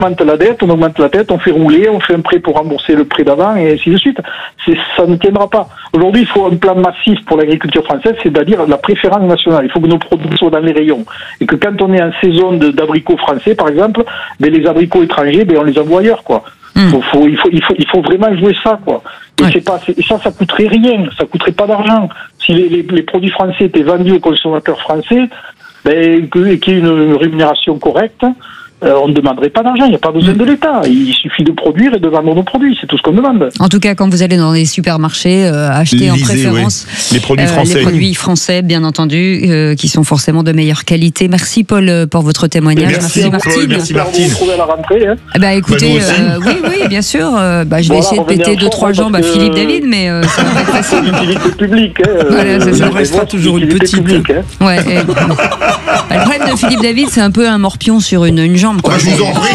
augmente la dette, on fait rouler, on fait un prêt pour rembourser le prêt d'avant et ainsi de suite. Ça ne tiendra pas. Aujourd'hui, il faut un plan massif pour l'agriculture française, c'est-à-dire la préférence nationale. Il faut que nos produits soient dans les rayons. Et que quand on est en saison d'abricots français, par exemple, les abricots étrangers, on les envoie ailleurs, quoi. Il faut vraiment jouer ça, quoi. Et ça coûterait rien, ça coûterait pas d'argent. Si les produits français étaient vendus aux consommateurs français, qu'il y ait une rémunération correcte, on ne demanderait pas d'argent, il n'y a pas besoin de l'État. Il suffit de produire et de vendre nos produits, c'est tout ce qu'on demande. En tout cas, quand vous allez dans les supermarchés, acheter en préférence les produits français. Les produits français, bien entendu, qui sont forcément de meilleure qualité. Merci Paul pour votre témoignage. Merci Martine. Merci Martine. Vous retrouvez à la rentrée. Écoutez, oui, bien sûr. Je vais essayer de péter 2-3 jambes à Philippe David, mais ça va pas être facile. C'est une utilité publique. Ça restera toujours une petite. Ouais. Le problème de Philippe David, c'est un peu un morpion sur une jambe. Quoi. Je vous en prie.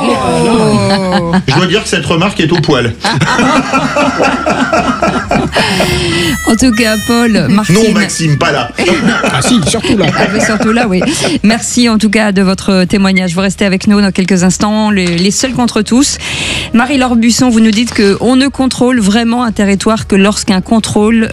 Je dois dire que cette remarque est au poil. En tout cas, Paul, Martine... Non, Maxime, pas là. Ah si, surtout là. Surtout là, oui. Merci en tout cas de votre témoignage. Vous restez avec nous dans quelques instants. Les seuls contre tous. Marie-Laure Busson, vous nous dites qu'on ne contrôle vraiment un territoire que lorsqu'on en contrôle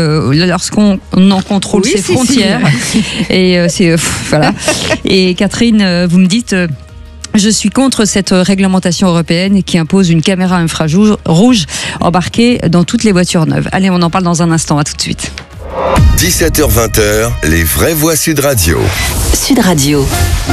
ses frontières. Et voilà. Et Catherine, vous me dites... Je suis contre cette réglementation européenne qui impose une caméra infrarouge embarquée dans toutes les voitures neuves. Allez, on en parle dans un instant. À tout de suite. 17h-20h, les vraies voix Sud Radio. Sud Radio.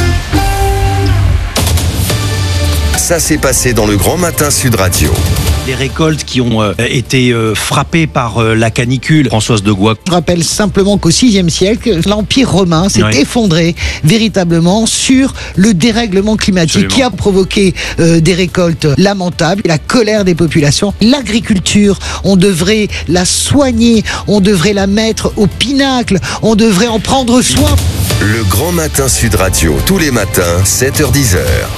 Ça s'est passé dans le Grand Matin Sud Radio. Les récoltes qui ont été frappées par la canicule. Françoise de Goix. Je rappelle simplement qu'au VIe siècle, l'Empire romain s'est effondré véritablement sur le dérèglement climatique qui a provoqué des récoltes lamentables, la colère des populations. L'agriculture, on devrait la soigner, on devrait la mettre au pinacle, on devrait en prendre soin. Le Grand Matin Sud Radio, tous les matins, 7h-10h.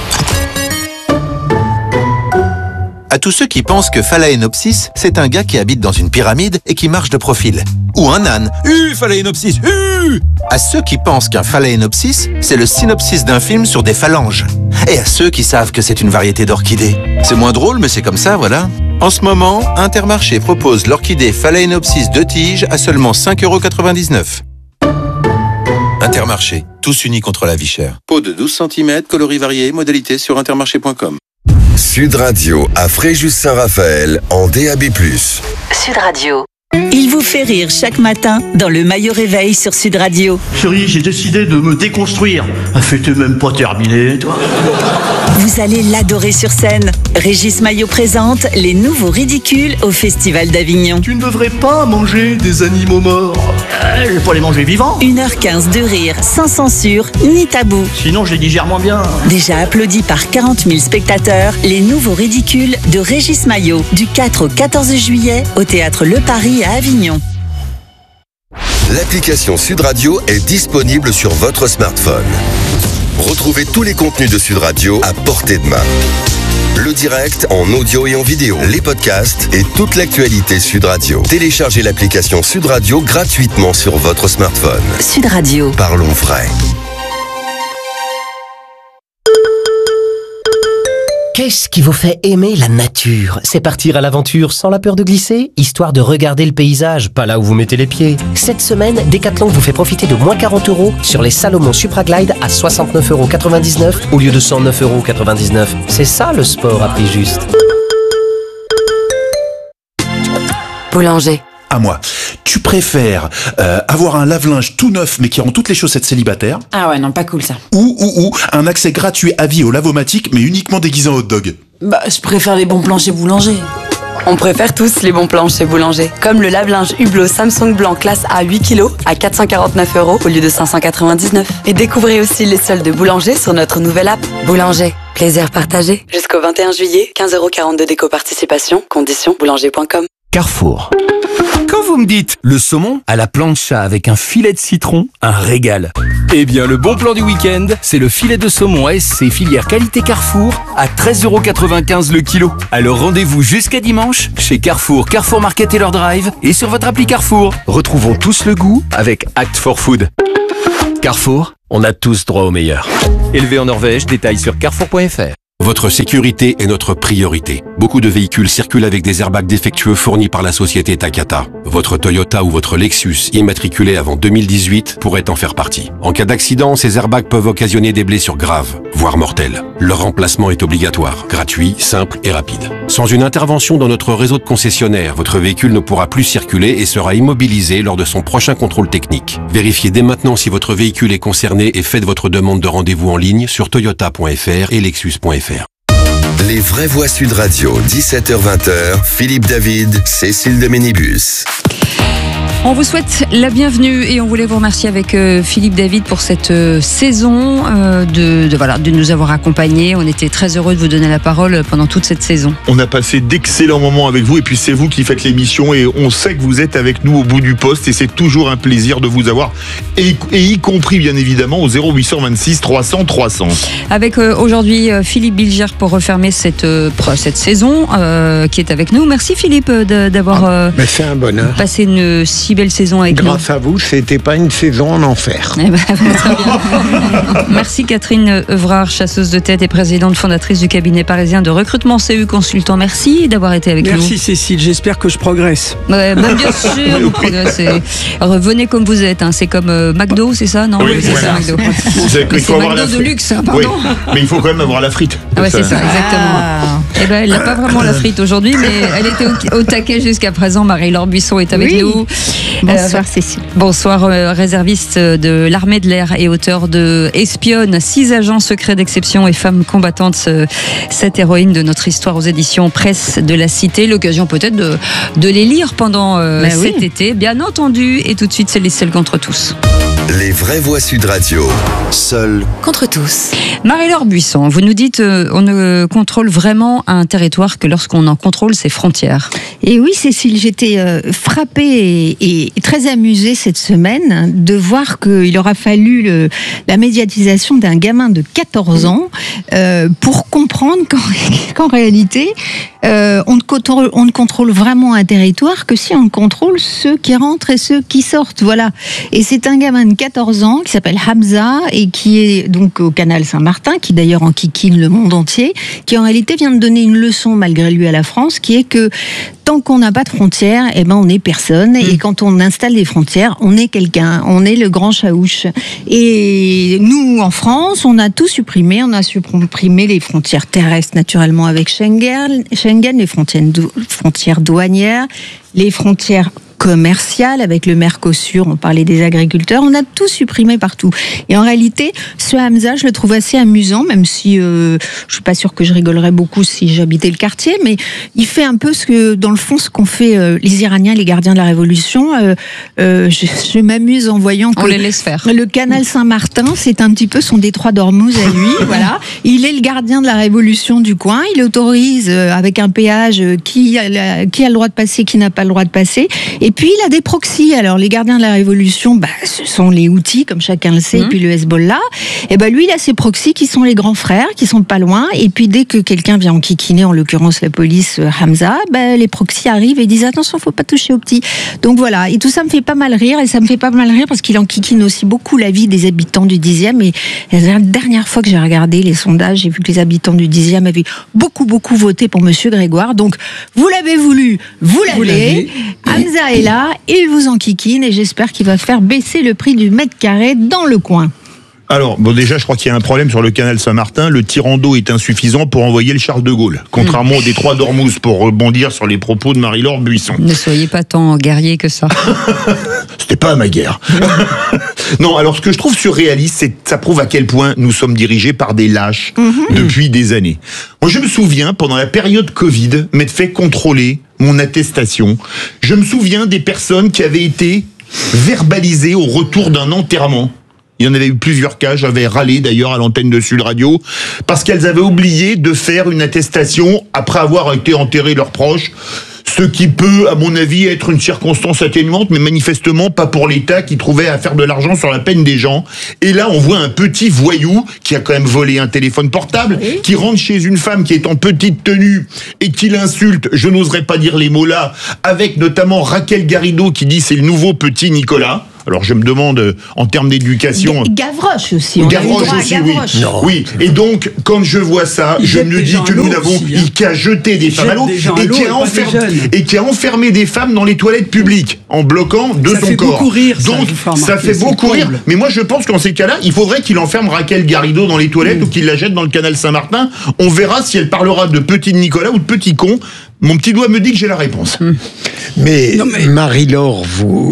À tous ceux qui pensent que Phalaenopsis, c'est un gars qui habite dans une pyramide et qui marche de profil. Ou un âne. Phalaenopsis. À ceux qui pensent qu'un Phalaenopsis, c'est le synopsis d'un film sur des phalanges. Et à ceux qui savent que c'est une variété d'orchidées. C'est moins drôle, mais c'est comme ça, voilà. En ce moment, Intermarché propose l'orchidée Phalaenopsis 2 tiges à seulement 5,99 €. Intermarché, tous unis contre la vie chère. Pot de 12 cm, coloris variés, modalité sur intermarché.com. Sud Radio à Fréjus-Saint-Raphaël en DAB+. Sud Radio. Il vous fait rire chaque matin dans le Maillot Réveil sur Sud Radio. Chérie, j'ai décidé de me déconstruire. La fête est même pas terminée, toi. Vous allez l'adorer sur scène. Régis Maillot présente les nouveaux ridicules au Festival d'Avignon. Tu ne devrais pas manger des animaux morts. Je vais pas les manger vivants. 1h15 de rire, sans censure ni tabou. Sinon, je les digère moins bien. Déjà applaudi par 40 000 spectateurs, les nouveaux ridicules de Régis Maillot, du 4 au 14 juillet, au Théâtre Le Paris à Avignon. L'application Sud Radio est disponible sur votre smartphone. Retrouvez tous les contenus de Sud Radio à portée de main. Le direct en audio et en vidéo, les podcasts et toute l'actualité Sud Radio. Téléchargez l'application Sud Radio gratuitement sur votre smartphone. Sud Radio. Parlons vrai. Qu'est-ce qui vous fait aimer la nature? C'est partir à l'aventure sans la peur de glisser, histoire de regarder le paysage, pas là où vous mettez les pieds. Cette semaine, Decathlon vous fait profiter de moins 40 € sur les Salomon Supra Glide à 69,99 € au lieu de 109,99 €. C'est ça le sport à prix juste. Boulanger. À moi. Tu préfères avoir un lave-linge tout neuf mais qui rend toutes les chaussettes célibataires? Ah ouais, non, pas cool ça. Ou un accès gratuit à vie au lavomatique mais uniquement déguisé en hot dog? Je préfère les bons plans chez Boulanger. On préfère tous les bons plans chez Boulanger. Comme le lave-linge Hublot Samsung blanc classe A 8 kg à 449 € au lieu de 599. Et découvrez aussi les soldes de Boulanger sur notre nouvelle app. Boulanger, plaisir partagé. Jusqu'au 21 juillet, 15,42 € d'éco-participation. Conditions boulanger.com. Carrefour. Quand vous me dites le saumon à la plancha avec un filet de citron, un régal. Eh bien, le bon plan du week-end, c'est le filet de saumon ASC filière qualité Carrefour à 13,95 € le kilo. Alors rendez-vous jusqu'à dimanche chez Carrefour, Carrefour Market et leur drive et sur votre appli Carrefour. Retrouvons tous le goût avec Act for Food. Carrefour, on a tous droit au meilleur. Élevé en Norvège, détails sur carrefour.fr. Votre sécurité est notre priorité. Beaucoup de véhicules circulent avec des airbags défectueux fournis par la société Takata. Votre Toyota ou votre Lexus immatriculé avant 2018 pourrait en faire partie. En cas d'accident, ces airbags peuvent occasionner des blessures graves, voire mortelles. Leur remplacement est obligatoire, gratuit, simple et rapide. Sans une intervention dans notre réseau de concessionnaires, votre véhicule ne pourra plus circuler et sera immobilisé lors de son prochain contrôle technique. Vérifiez dès maintenant si votre véhicule est concerné et faites votre demande de rendez-vous en ligne sur toyota.fr et lexus.fr. Les vraies voix Sud Radio, 17h-20h, Philippe David, Cécile de Ménibus. On vous souhaite la bienvenue et on voulait vous remercier avec Philippe David pour cette saison, de nous avoir accompagnés. On était très heureux de vous donner la parole pendant toute cette saison. On a passé d'excellents moments avec vous et puis c'est vous qui faites l'émission et on sait que vous êtes avec nous au bout du poste et c'est toujours un plaisir de vous avoir et y compris bien évidemment au 0826 300 300. Avec aujourd'hui Philippe Bilger pour refermer cette saison qui est avec nous. Merci Philippe d'avoir c'est un bonheur. Passé une si belle saison avec nous. Grâce à vous, c'était pas une saison en enfer. Eh ben, très bien. Merci Catherine Evrard, chasseuse de tête et présidente fondatrice du cabinet parisien de recrutement CU Consultant. Merci d'avoir été avec nous. Merci Cécile, j'espère que je progresse. Ouais, bien sûr, vous progressez. Revenez comme vous êtes, hein. C'est comme McDo, c'est ça? Non, oui, c'est voilà. ça McDo. C'est McDo de luxe, hein, pardon. Oui, mais il faut quand même avoir la frite. Ah ouais, c'est ça, exactement. Eh ben, elle n'a pas vraiment la frite aujourd'hui, mais elle était au taquet jusqu'à présent. Marie-Laure Buisson est avec nous. Bonsoir Cécile. Bonsoir, réserviste de l'armée de l'air et auteur de Espionne, 6 agents secrets d'exception et femmes combattantes, cette héroïne de notre histoire aux éditions Presse de la Cité. L'occasion peut-être de les lire pendant cet été, bien entendu. Et tout de suite, c'est les seuls contre tous. Les vraies voix Sud Radio, seuls contre tous. Marie-Laure Buisson, vous nous dites on ne contrôle vraiment un territoire que lorsqu'on en contrôle ses frontières. Et oui Cécile, j'étais frappée et très amusée cette semaine de voir qu'il aura fallu la médiatisation d'un gamin de 14 ans pour comprendre qu'en réalité on ne contrôle vraiment un territoire que si on contrôle ceux qui rentrent et ceux qui sortent. Voilà. Et c'est un gamin de 14 ans qui s'appelle Hamza et qui est donc au canal Saint-Martin, qui d'ailleurs enquiquine le monde entier, qui en réalité vient de donner une leçon malgré lui à la France, qui est que tant qu'on n'a pas de frontières, eh ben on n'est personne. Et quand on installe des frontières, on est quelqu'un. On est le grand chaouche. Et nous, en France, on a tout supprimé. On a supprimé les frontières terrestres, naturellement, avec Schengen, les frontières douanières, les frontières commerciales avec le Mercosur, on parlait des agriculteurs, on a tout supprimé partout. Et en réalité, ce Hamza, je le trouve assez amusant, même si je suis pas sûre que je rigolerais beaucoup si j'habitais le quartier, mais il fait un peu dans le fond, ce qu'ont fait les Iraniens, les gardiens de la Révolution. Je m'amuse en voyant que on les laisse faire. Le canal Saint-Martin, c'est un petit peu son détroit d'Ormuz à lui. Voilà. Il est le gardien de la Révolution du coin. Il autorise avec un péage qui a le droit de passer, qui n'a pas le droit de passer. Et puis il a des proxys. Alors les gardiens de la Révolution, ce sont les Houthis, comme chacun le sait, et puis le Hezbollah. Et lui, il a ses proxys qui sont les grands frères, qui sont pas loin. Et puis dès que quelqu'un vient enquiquiner, en l'occurrence la police, Hamza, les proxys arrivent et disent attention, faut pas toucher aux petits. Donc voilà. Et tout ça me fait pas mal rire. Et ça me fait pas mal rire parce qu'il enquiquine aussi beaucoup la vie des habitants du 10e. Et la dernière fois que j'ai regardé les sondages, j'ai vu que les habitants du 10e avaient beaucoup voté pour Monsieur Grégoire. Donc vous l'avez voulu, vous l'avez. Hamza est là, il vous enquiquine et j'espère qu'il va faire baisser le prix du mètre carré dans le coin. Alors, déjà, je crois qu'il y a un problème sur le canal Saint-Martin. Le tirant d'eau est insuffisant pour envoyer le Charles de Gaulle. Contrairement au détroit d'Ormuz, pour rebondir sur les propos de Marie-Laure Buisson. Ne soyez pas tant guerrier que ça. C'était pas ma guerre. Non, alors ce que je trouve surréaliste, c'est que ça prouve à quel point nous sommes dirigés par des lâches depuis des années. Moi, je me souviens, pendant la période Covid, m'être fait contrôler mon attestation. Je me souviens des personnes qui avaient été verbalisées au retour d'un enterrement. Il y en avait eu plusieurs cas, j'avais râlé d'ailleurs à l'antenne de Sud Radio, parce qu'elles avaient oublié de faire une attestation après avoir été enterrés leurs proches, ce qui peut, à mon avis, être une circonstance atténuante, mais manifestement pas pour l'État qui trouvait à faire de l'argent sur la peine des gens. Et là, on voit un petit voyou qui a quand même volé un téléphone portable, qui rentre chez une femme qui est en petite tenue et qui l'insulte, je n'oserais pas dire les mots là, avec notamment Raquel Garrido qui dit c'est le nouveau petit Nicolas. Alors je me demande, en termes d'éducation... Gavroche aussi. On Gavroche a eu aussi, Gavroche. oui. Et donc, quand je vois ça, je me dis que nous n'avons qu'à jeter des femmes à l'eau et qui a enfermé des femmes dans les toilettes publiques en bloquant de son corps. Ça fait beaucoup rire. Donc, ça fait beaucoup rire. Mais moi, je pense qu'en ces cas-là, il faudrait qu'il enferme Raquel Garrido dans les toilettes ou qu'il la jette dans le canal Saint-Martin. On verra si elle parlera de petit Nicolas ou de petit con. Mon petit doigt me dit que j'ai la réponse. Mais Marie-Laure,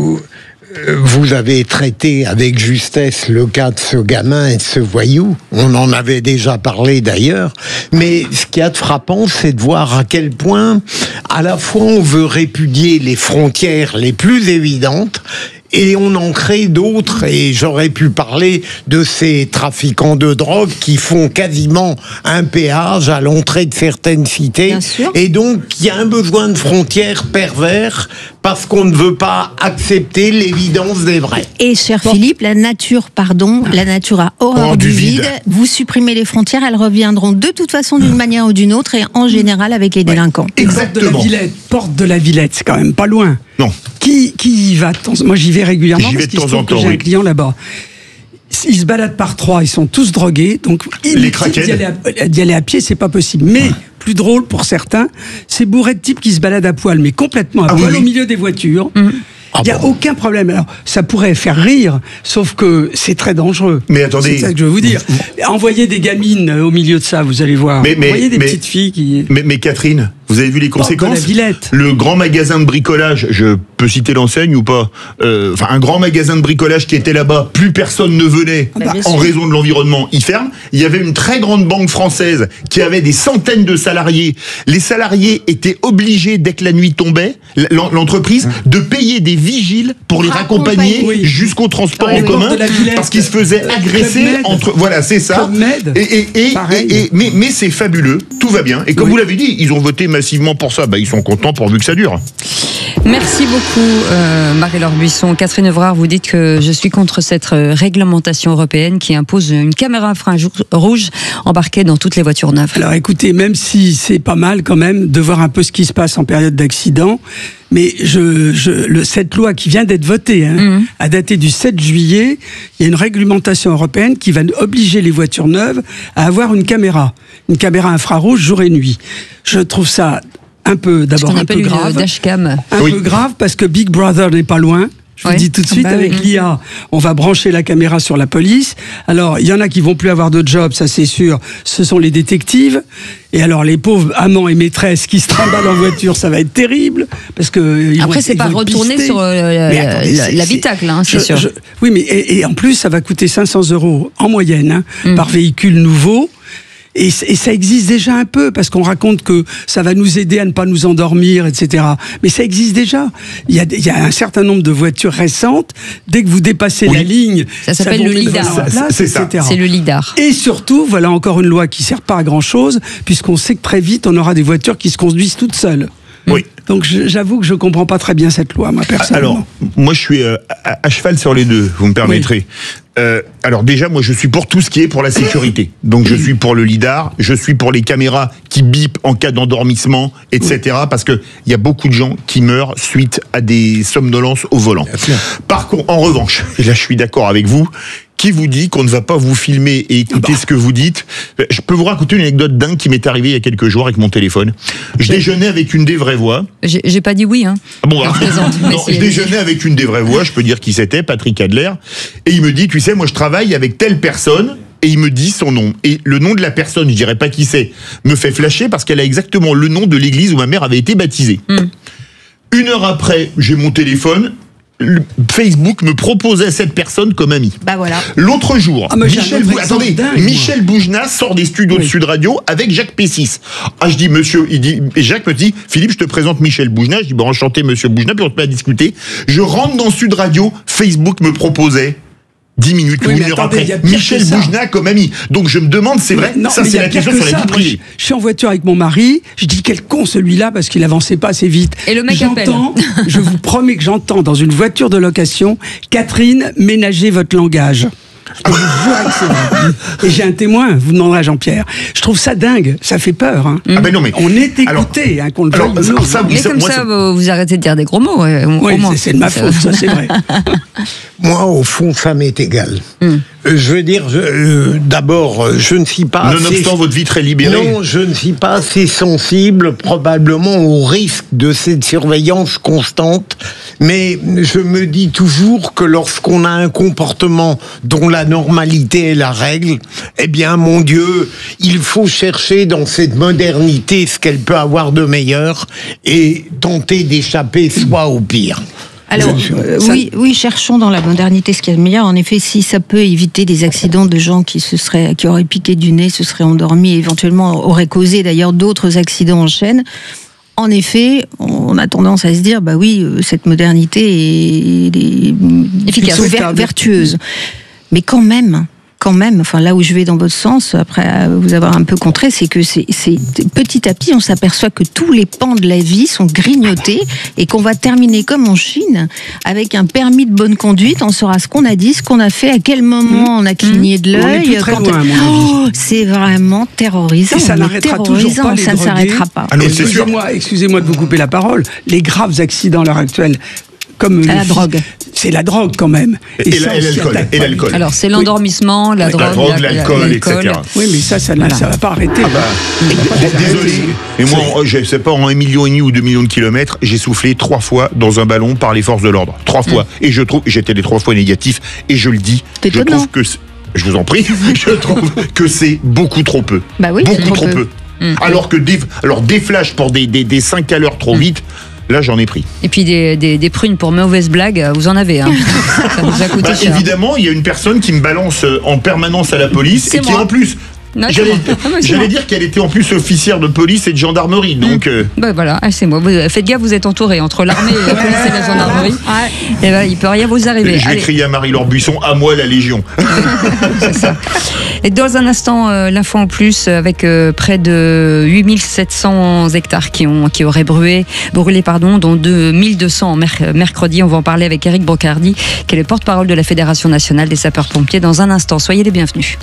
vous avez traité avec justesse le cas de ce gamin et de ce voyou. On en avait déjà parlé d'ailleurs. Mais ce qu'il y a de frappant, c'est de voir à quel point, à la fois, on veut répudier les frontières les plus évidentes, et on en crée d'autres, et j'aurais pu parler de ces trafiquants de drogue qui font quasiment un péage à l'entrée de certaines cités. Et donc, il y a un besoin de frontières pervers parce qu'on ne veut pas accepter l'évidence des vrais. Et cher Philippe, la nature a horreur du vide. Vous supprimez les frontières, elles reviendront de toute façon d'une manière ou d'une autre, et en général avec les délinquants. Exactement. Porte de la Villette, c'est quand même pas loin. Non. Qui y va? Moi, j'y vais régulièrement J'y vais parce qu'il de se temps en trouve que temps, j'ai un client là-bas. Ils se baladent par 3, ils sont tous drogués, donc d'y aller à pied, c'est pas possible. Mais plus drôle pour certains, c'est bourré de types qui se baladent à poil, mais complètement à poil au milieu des voitures. Il n'y a aucun problème. Alors, ça pourrait faire rire, sauf que c'est très dangereux. Mais attendez. C'est ça que je veux vous dire. Envoyez des gamines au milieu de ça, vous allez voir. Envoyez des petites filles qui... Mais Catherine, vous avez vu les conséquences? La Villette. Le grand magasin de bricolage, je peux citer l'enseigne ou pas? Un grand magasin de bricolage qui était là-bas, plus personne ne venait en raison de l'environnement, il ferme. Il y avait une très grande banque française qui avait des centaines de salariés. Les salariés étaient obligés, dès que la nuit tombait, l'entreprise, de payer des vigiles pour les raccompagner jusqu'au transport en commun, parce qu'ils se faisaient agresser entre... Voilà, c'est ça. Mais c'est fabuleux, tout va bien. Et comme vous l'avez dit, ils ont voté massivement pour ça. Ils sont contents pourvu que ça dure. Merci beaucoup, Marie-Laure Buisson. Catherine Evrard, vous dites que je suis contre cette réglementation européenne qui impose une caméra infrarouge embarquée dans toutes les voitures neuves. Alors écoutez, même si c'est pas mal quand même de voir un peu ce qui se passe en période d'accident, mais cette loi qui vient d'être votée, a daté du 7 juillet, il y a une réglementation européenne qui va obliger les voitures neuves à avoir une caméra infrarouge jour et nuit. Je trouve ça d'abord un peu grave. Dashcam. Peu grave parce que Big Brother n'est pas loin. Je vous dis tout de suite, avec l'IA, on va brancher la caméra sur la police. Alors, il y en a qui vont plus avoir de job, ça c'est sûr. Ce sont les détectives. Et alors, les pauvres amants et maîtresses qui se trimballent en voiture, ça va être terrible. Parce que après, c'est pas retourner sur l'habitacle, c'est sûr. Oui, mais et en plus, ça va coûter 500 € en moyenne par véhicule nouveau. Et ça existe déjà un peu, parce qu'on raconte que ça va nous aider à ne pas nous endormir, etc. Mais ça existe déjà. Il y a un certain nombre de voitures récentes, dès que vous dépassez la ligne... Ça s'appelle le lidar. C'est le lidar. Et surtout, voilà encore une loi qui ne sert pas à grand-chose, puisqu'on sait que très vite, on aura des voitures qui se conduisent toutes seules. Oui. Donc j'avoue que je ne comprends pas très bien cette loi, moi, personnellement. Alors, moi je suis à cheval sur les deux, vous me permettrez. Alors déjà, moi je suis pour tout ce qui est pour la sécurité. Donc je suis pour le lidar, je suis pour les caméras qui bipent en cas d'endormissement, etc. Parce que il y a beaucoup de gens qui meurent suite à des somnolences au volant. Par contre, en revanche, et là je suis d'accord avec vous, qui vous dit qu'on ne va pas vous filmer et écouter ce que vous dites? Je peux vous raconter une anecdote dingue qui m'est arrivée il y a quelques jours avec mon téléphone. Je déjeunais avec une des vraies voix. J'ai pas dit oui, hein. Je déjeunais avec une des vraies voix, je peux dire qui c'était, Patrick Adler, et il me dit, tu sais, moi je travaille avec telle personne, et il me dit son nom. Et le nom de la personne, je dirais pas qui c'est, me fait flasher parce qu'elle a exactement le nom de l'église où ma mère avait été baptisée. Une heure après, j'ai mon téléphone, Facebook me proposait cette personne comme ami. Voilà. L'autre jour, Michel Boujna sort des studios de Sud Radio avec Jacques Pessis. Je dis, monsieur, et Jacques me dit, Philippe, je te présente Michel Boujna. Je dis, enchanté, monsieur Boujna, puis on se met à discuter. Je rentre dans Sud Radio, Facebook me proposait 10 minutes ou une heure après, Michel Boujna comme ami. Donc je me demande, c'est vrai, ça c'est la question sur la vie privée. Je suis en voiture avec mon mari, je dis quel con celui-là parce qu'il avançait pas assez vite. Et le mec appelle. Je vous promets que j'entends dans une voiture de location, Catherine, ménagez votre langage. Je peux vous jurer que c'est vrai. Et j'ai un témoin, vous demanderez à Jean-Pierre. Je trouve ça dingue, ça fait peur. Hein. Ah ben non, mais... On est écouté, hein, qu'on le veuille ou non. Mais comme ça, vous arrêtez de dire des gros mots. Oui, c'est de ma faute, ça c'est vrai. Moi, au fond, ça m'est égal. Je veux dire, d'abord, je ne suis pas... Nonobstant votre vie très libérée. Non, je ne suis pas assez sensible, probablement, au risque de cette surveillance constante. Mais je me dis toujours que lorsqu'on a un comportement dont la normalité est la règle, eh bien, mon Dieu, il faut chercher dans cette modernité ce qu'elle peut avoir de meilleur et tenter d'échapper soit au pire. Alors, oui, cherchons dans la modernité ce qu'il y a de meilleur. En effet, si ça peut éviter des accidents de gens qui auraient piqué du nez, se seraient endormis, éventuellement auraient causé d'ailleurs d'autres accidents en chaîne. En effet, on a tendance à se dire, bah oui, cette modernité est efficace, vertueuse. Mais quand même, enfin là où je vais dans votre sens, après vous avoir un peu contré, c'est que c'est petit à petit, on s'aperçoit que tous les pans de la vie sont grignotés et qu'on va terminer comme en Chine avec un permis de bonne conduite. On saura ce qu'on a dit, ce qu'on a fait, à quel moment on a cligné de l'œil. C'est vraiment terrorisant. Et ça n'arrêtera toujours pas. Ça ne s'arrêtera pas. Excusez-moi de vous couper la parole. Les graves accidents à l'heure actuelle, comme la drogue. C'est la drogue quand même. Et l'alcool. Alors c'est l'endormissement, la drogue, l'alcool, etc. Oui, mais ça va pas arrêter. Désolé. Et moi, je sais pas, en 1,5 million ou 2 millions de kilomètres, j'ai soufflé 3 fois dans un ballon par les forces de l'ordre. 3 fois. Et je trouve, j'étais les 3 fois négatif. Et je le dis, je trouve que, je vous en prie, je trouve que c'est beaucoup trop peu. Bah oui, beaucoup trop peu. Alors que des flashs pour des 5 à l'heure trop vite. Là, j'en ai pris. Et puis des prunes pour mauvaise blague, vous en avez. Hein. Ça nous a coûté cher. Évidemment, il y a une personne qui me balance en permanence à la police et qui en plus... J'allais dire qu'elle était en plus officière de police et de gendarmerie, donc... Ben voilà, c'est moi. Faites gaffe, vous êtes entouré entre l'armée, la police et la gendarmerie. Et ben, il peut rien vous arriver. Je vais crier à Marie-Laure Buisson, à moi la Légion. C'est ça. Et dans un instant, l'info en plus, avec près de 8700 hectares qui auraient brûlé, dont 2200 mercredi. On va en parler avec Eric Brocardi, qui est le porte-parole de la Fédération nationale des sapeurs-pompiers dans un instant. Soyez les bienvenus.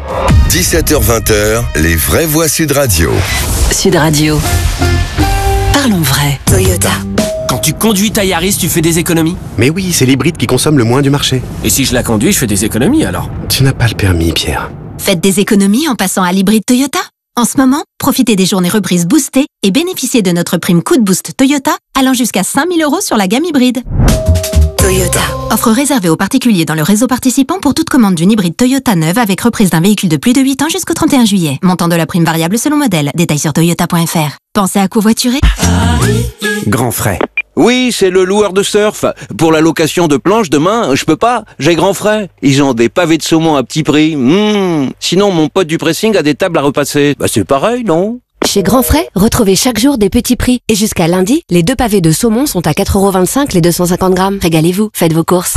17h-20h, les vraies voix Sud Radio. Sud Radio. Parlons vrai. Toyota. Quand tu conduis ta Yaris, tu fais des économies? Mais oui, c'est l'hybride qui consomme le moins du marché. Et si je la conduis, je fais des économies alors? Tu n'as pas le permis, Pierre. Faites des économies en passant à l'hybride Toyota. En ce moment, profitez des journées reprises boostées et bénéficiez de notre prime coup de boost Toyota allant jusqu'à 5 000 € sur la gamme hybride. Toyota. Offre réservée aux particuliers dans le réseau participant pour toute commande d'une hybride Toyota neuve avec reprise d'un véhicule de plus de 8 ans jusqu'au 31 juillet. Montant de la prime variable selon modèle. Détails sur toyota.fr. Pensez à covoiturer. Grand frais. Oui, c'est le loueur de surf. Pour la location de planches demain, je peux pas. J'ai grand frais. Ils ont des pavés de saumon à petit prix. Sinon, mon pote du pressing a des tables à repasser. Bah c'est pareil, non? Chez Grand Frais, retrouvez chaque jour des petits prix. Et jusqu'à lundi, les 2 pavés de saumon sont à 4,25 € les 250 grammes. Régalez-vous, faites vos courses.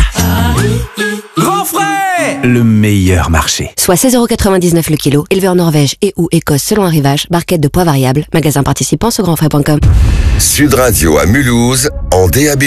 Grand Frais! Le meilleur marché. Soit 16,99 € le kilo, élevé en Norvège et ou Écosse selon arrivage, barquette de poids variable, magasin participant sur grandfrais.com. Sud Radio à Mulhouse, en DAB+.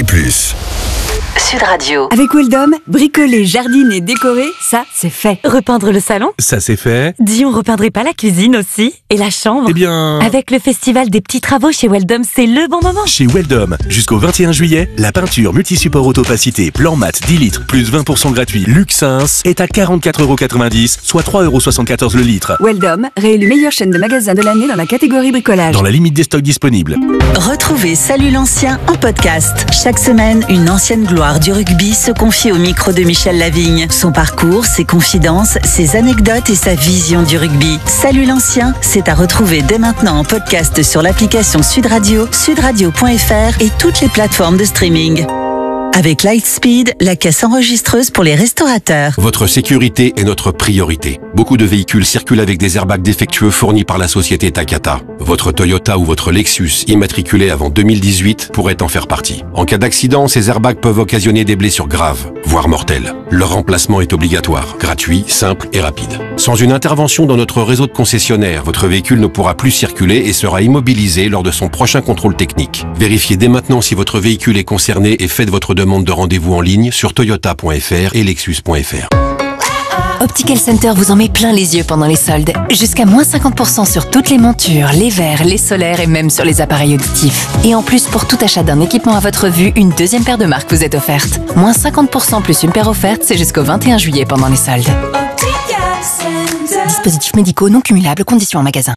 Sud Radio. Avec Weldom, bricoler, jardiner, décorer, ça, c'est fait. Repeindre le salon? Ça, c'est fait. Dis, on repeindrait pas la cuisine aussi? Et la chambre? Eh bien... Avec le festival des petits travaux chez Weldom, c'est le bon moment. Chez Weldom, jusqu'au 21 juillet, la peinture multisupport autopacité blanc mat 10 litres plus 20% gratuit Luxins est à 44,90 €, soit 3,74 € le litre. Weldom, réélu meilleure chaîne de magasins de l'année dans la catégorie bricolage. Dans la limite des stocks disponibles. Retrouvez Salut l'ancien en podcast. Chaque semaine, une ancienne gloire du rugby se confie au micro de Michel Lavigne. Son parcours, ses confidences, ses anecdotes et sa vision du rugby. Salut l'ancien, c'est à retrouver dès maintenant en podcast sur l'application Sud Radio, sudradio.fr et toutes les plateformes de streaming. Avec Lightspeed, la caisse enregistreuse pour les restaurateurs. Votre sécurité est notre priorité. Beaucoup de véhicules circulent avec des airbags défectueux fournis par la société Takata. Votre Toyota ou votre Lexus immatriculé avant 2018 pourrait en faire partie. En cas d'accident, ces airbags peuvent occasionner des blessures graves, voire mortelles. Leur remplacement est obligatoire, gratuit, simple et rapide. Sans une intervention dans notre réseau de concessionnaires, votre véhicule ne pourra plus circuler et sera immobilisé lors de son prochain contrôle technique. Vérifiez dès maintenant si votre véhicule est concerné et faites votre demande de rendez-vous en ligne sur toyota.fr et lexus.fr. Optical Center vous en met plein les yeux pendant les soldes. Jusqu'à moins 50% sur toutes les montures, les verres, les solaires et même sur les appareils auditifs. Et en plus, pour tout achat d'un équipement à votre vue, une deuxième paire de marques vous est offerte. Moins 50% plus une paire offerte, c'est jusqu'au 21 juillet pendant les soldes. Dispositifs médicaux non cumulables, conditions en magasin.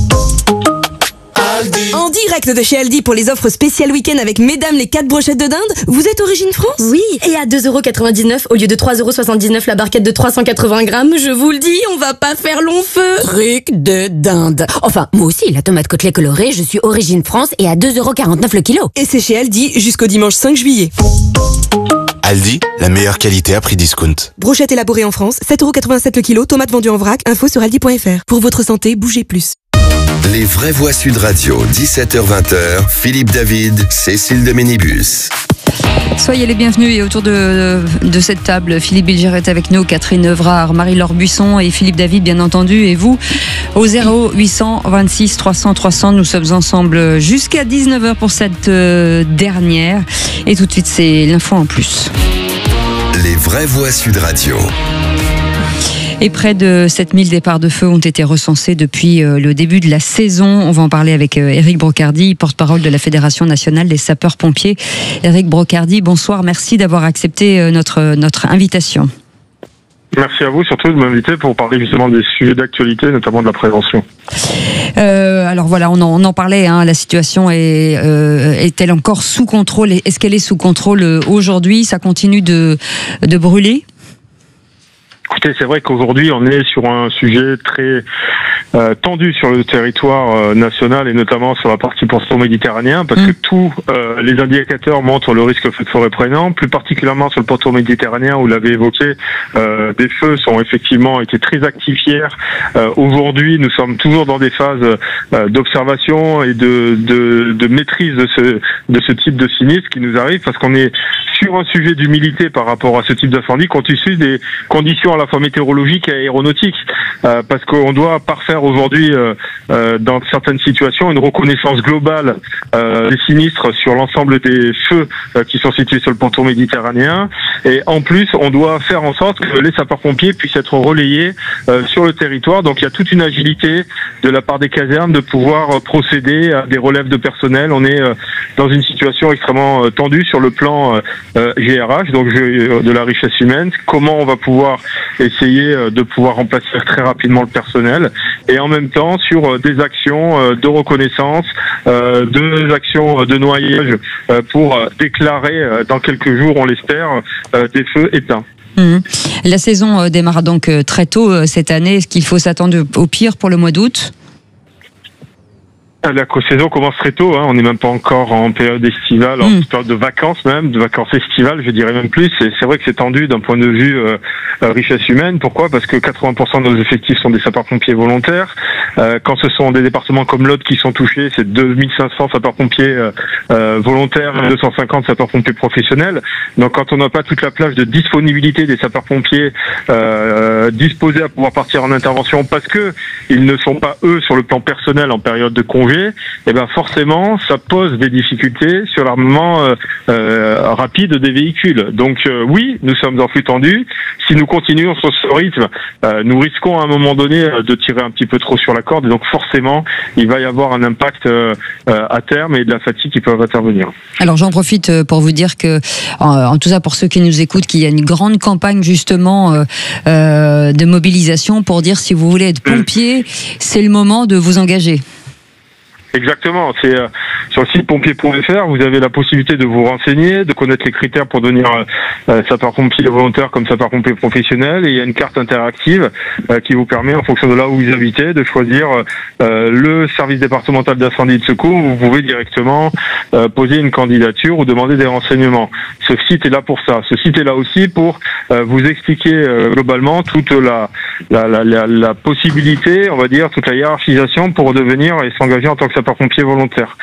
En direct de chez Aldi pour les offres spéciales week-end avec mesdames les 4 brochettes de dinde. Vous êtes origine France? Oui, et à 2,99€ au lieu de 3,79€ la barquette de 380 grammes, je vous le dis, on va pas faire long feu. Truc de dinde. Enfin, moi aussi, la tomate côtelée colorée, je suis origine France et à 2,49€ le kilo. Et c'est chez Aldi jusqu'au dimanche 5 juillet. Aldi, la meilleure qualité à prix discount. Brochette élaborée en France, 7,87€ le kilo, tomates vendues en vrac, info sur aldi.fr. Pour votre santé, bougez plus. Les vraies voix Sud Radio, 17h-20h, Philippe David, Cécile de Ménibus. Soyez les bienvenus et autour de cette table, Philippe Bilger est avec nous, Catherine Evrard, Marie-Laure Buisson et Philippe David bien entendu, et vous au 0826 300 300, nous sommes ensemble jusqu'à 19h pour cette dernière, et tout de suite c'est l'info en plus. Les vraies voix Sud Radio. Et près de 7000 départs de feu ont été recensés depuis le début de la saison. On va en parler avec Éric Brocardi, porte-parole de la Fédération nationale des sapeurs-pompiers. Éric Brocardi, bonsoir, merci d'avoir accepté notre invitation. Merci à vous, surtout de m'inviter pour parler justement des sujets d'actualité, notamment de la prévention. Alors voilà, on en parlait, la situation est-elle encore sous contrôle? Est-ce qu'elle est sous contrôle aujourd'hui? Ça continue de brûler? Écoutez, c'est vrai qu'aujourd'hui, on est sur un sujet très tendu sur le territoire national et notamment sur la partie pourtour méditerranéen, parce que tous les indicateurs montrent le risque feu de forêt prégnant, plus particulièrement sur le pourtour méditerranéen, où vous l'avez évoqué, des feux sont effectivement été très actifs hier. Aujourd'hui, nous sommes toujours dans des phases d'observation et de maîtrise de ce type de sinistre qui nous arrive, parce qu'on est sur un sujet d'humilité par rapport à ce type d'incendie, compte tenu des conditions à la fois météorologiques et aéronautiques, parce qu'on doit parfaire aujourd'hui, dans certaines situations, une reconnaissance globale des sinistres sur l'ensemble des feux qui sont situés sur le pourtour méditerranéen, et en plus, on doit faire en sorte que les sapeurs-pompiers puissent être relayés sur le territoire. Donc il y a toute une agilité de la part des casernes de pouvoir procéder à des relèves de personnel. On est dans une situation extrêmement tendue sur le plan GRH, donc de la richesse humaine. Comment on va pouvoir essayer de pouvoir remplacer très rapidement le personnel, et en même temps sur des actions de reconnaissance, des actions de noyage pour déclarer dans quelques jours, on l'espère, des feux éteints. La saison démarre donc très tôt cette année. Est-ce qu'il faut s'attendre au pire pour le mois d'août ? La saison commence très tôt, on n'est même pas encore en période estivale, en période de vacances même, de vacances estivales, je dirais même plus. C'est vrai que c'est tendu d'un point de vue richesse humaine. Pourquoi ? Parce que 80% de nos effectifs sont des sapeurs-pompiers volontaires. Quand ce sont des départements comme l'Aude qui sont touchés, c'est 2500 sapeurs-pompiers volontaires et 250 sapeurs-pompiers professionnels. Donc quand on n'a pas toute la plage de disponibilité des sapeurs-pompiers disposés à pouvoir partir en intervention parce que ils ne sont pas eux sur le plan personnel en période de congé, et ben forcément ça pose des difficultés sur l'armement rapide des véhicules. Donc oui, nous sommes en flux tendu. Si nous continuons sur ce rythme, nous risquons à un moment donné de tirer un petit peu trop sur la corde, et donc forcément il va y avoir un impact à terme et de la fatigue qui peuvent intervenir. Alors j'en profite pour vous dire que, en tout cas pour ceux qui nous écoutent, qu'il y a une grande campagne justement de mobilisation pour dire si vous voulez être pompier, c'est le moment de vous engager. Exactement, c'est sur le site pompier.fr, vous avez la possibilité de vous renseigner, de connaître les critères pour devenir sapeur-pompier volontaire comme sapeur-pompier professionnel, et il y a une carte interactive qui vous permet, en fonction de là où vous habitez, de choisir le service départemental d'incendie et de secours où vous pouvez directement poser une candidature ou demander des renseignements. Ce site est là pour ça. Ce site est là aussi pour vous expliquer globalement toute la possibilité, on va dire, toute la hiérarchisation pour devenir et s'engager en tant que sapeur-pompier volontaire.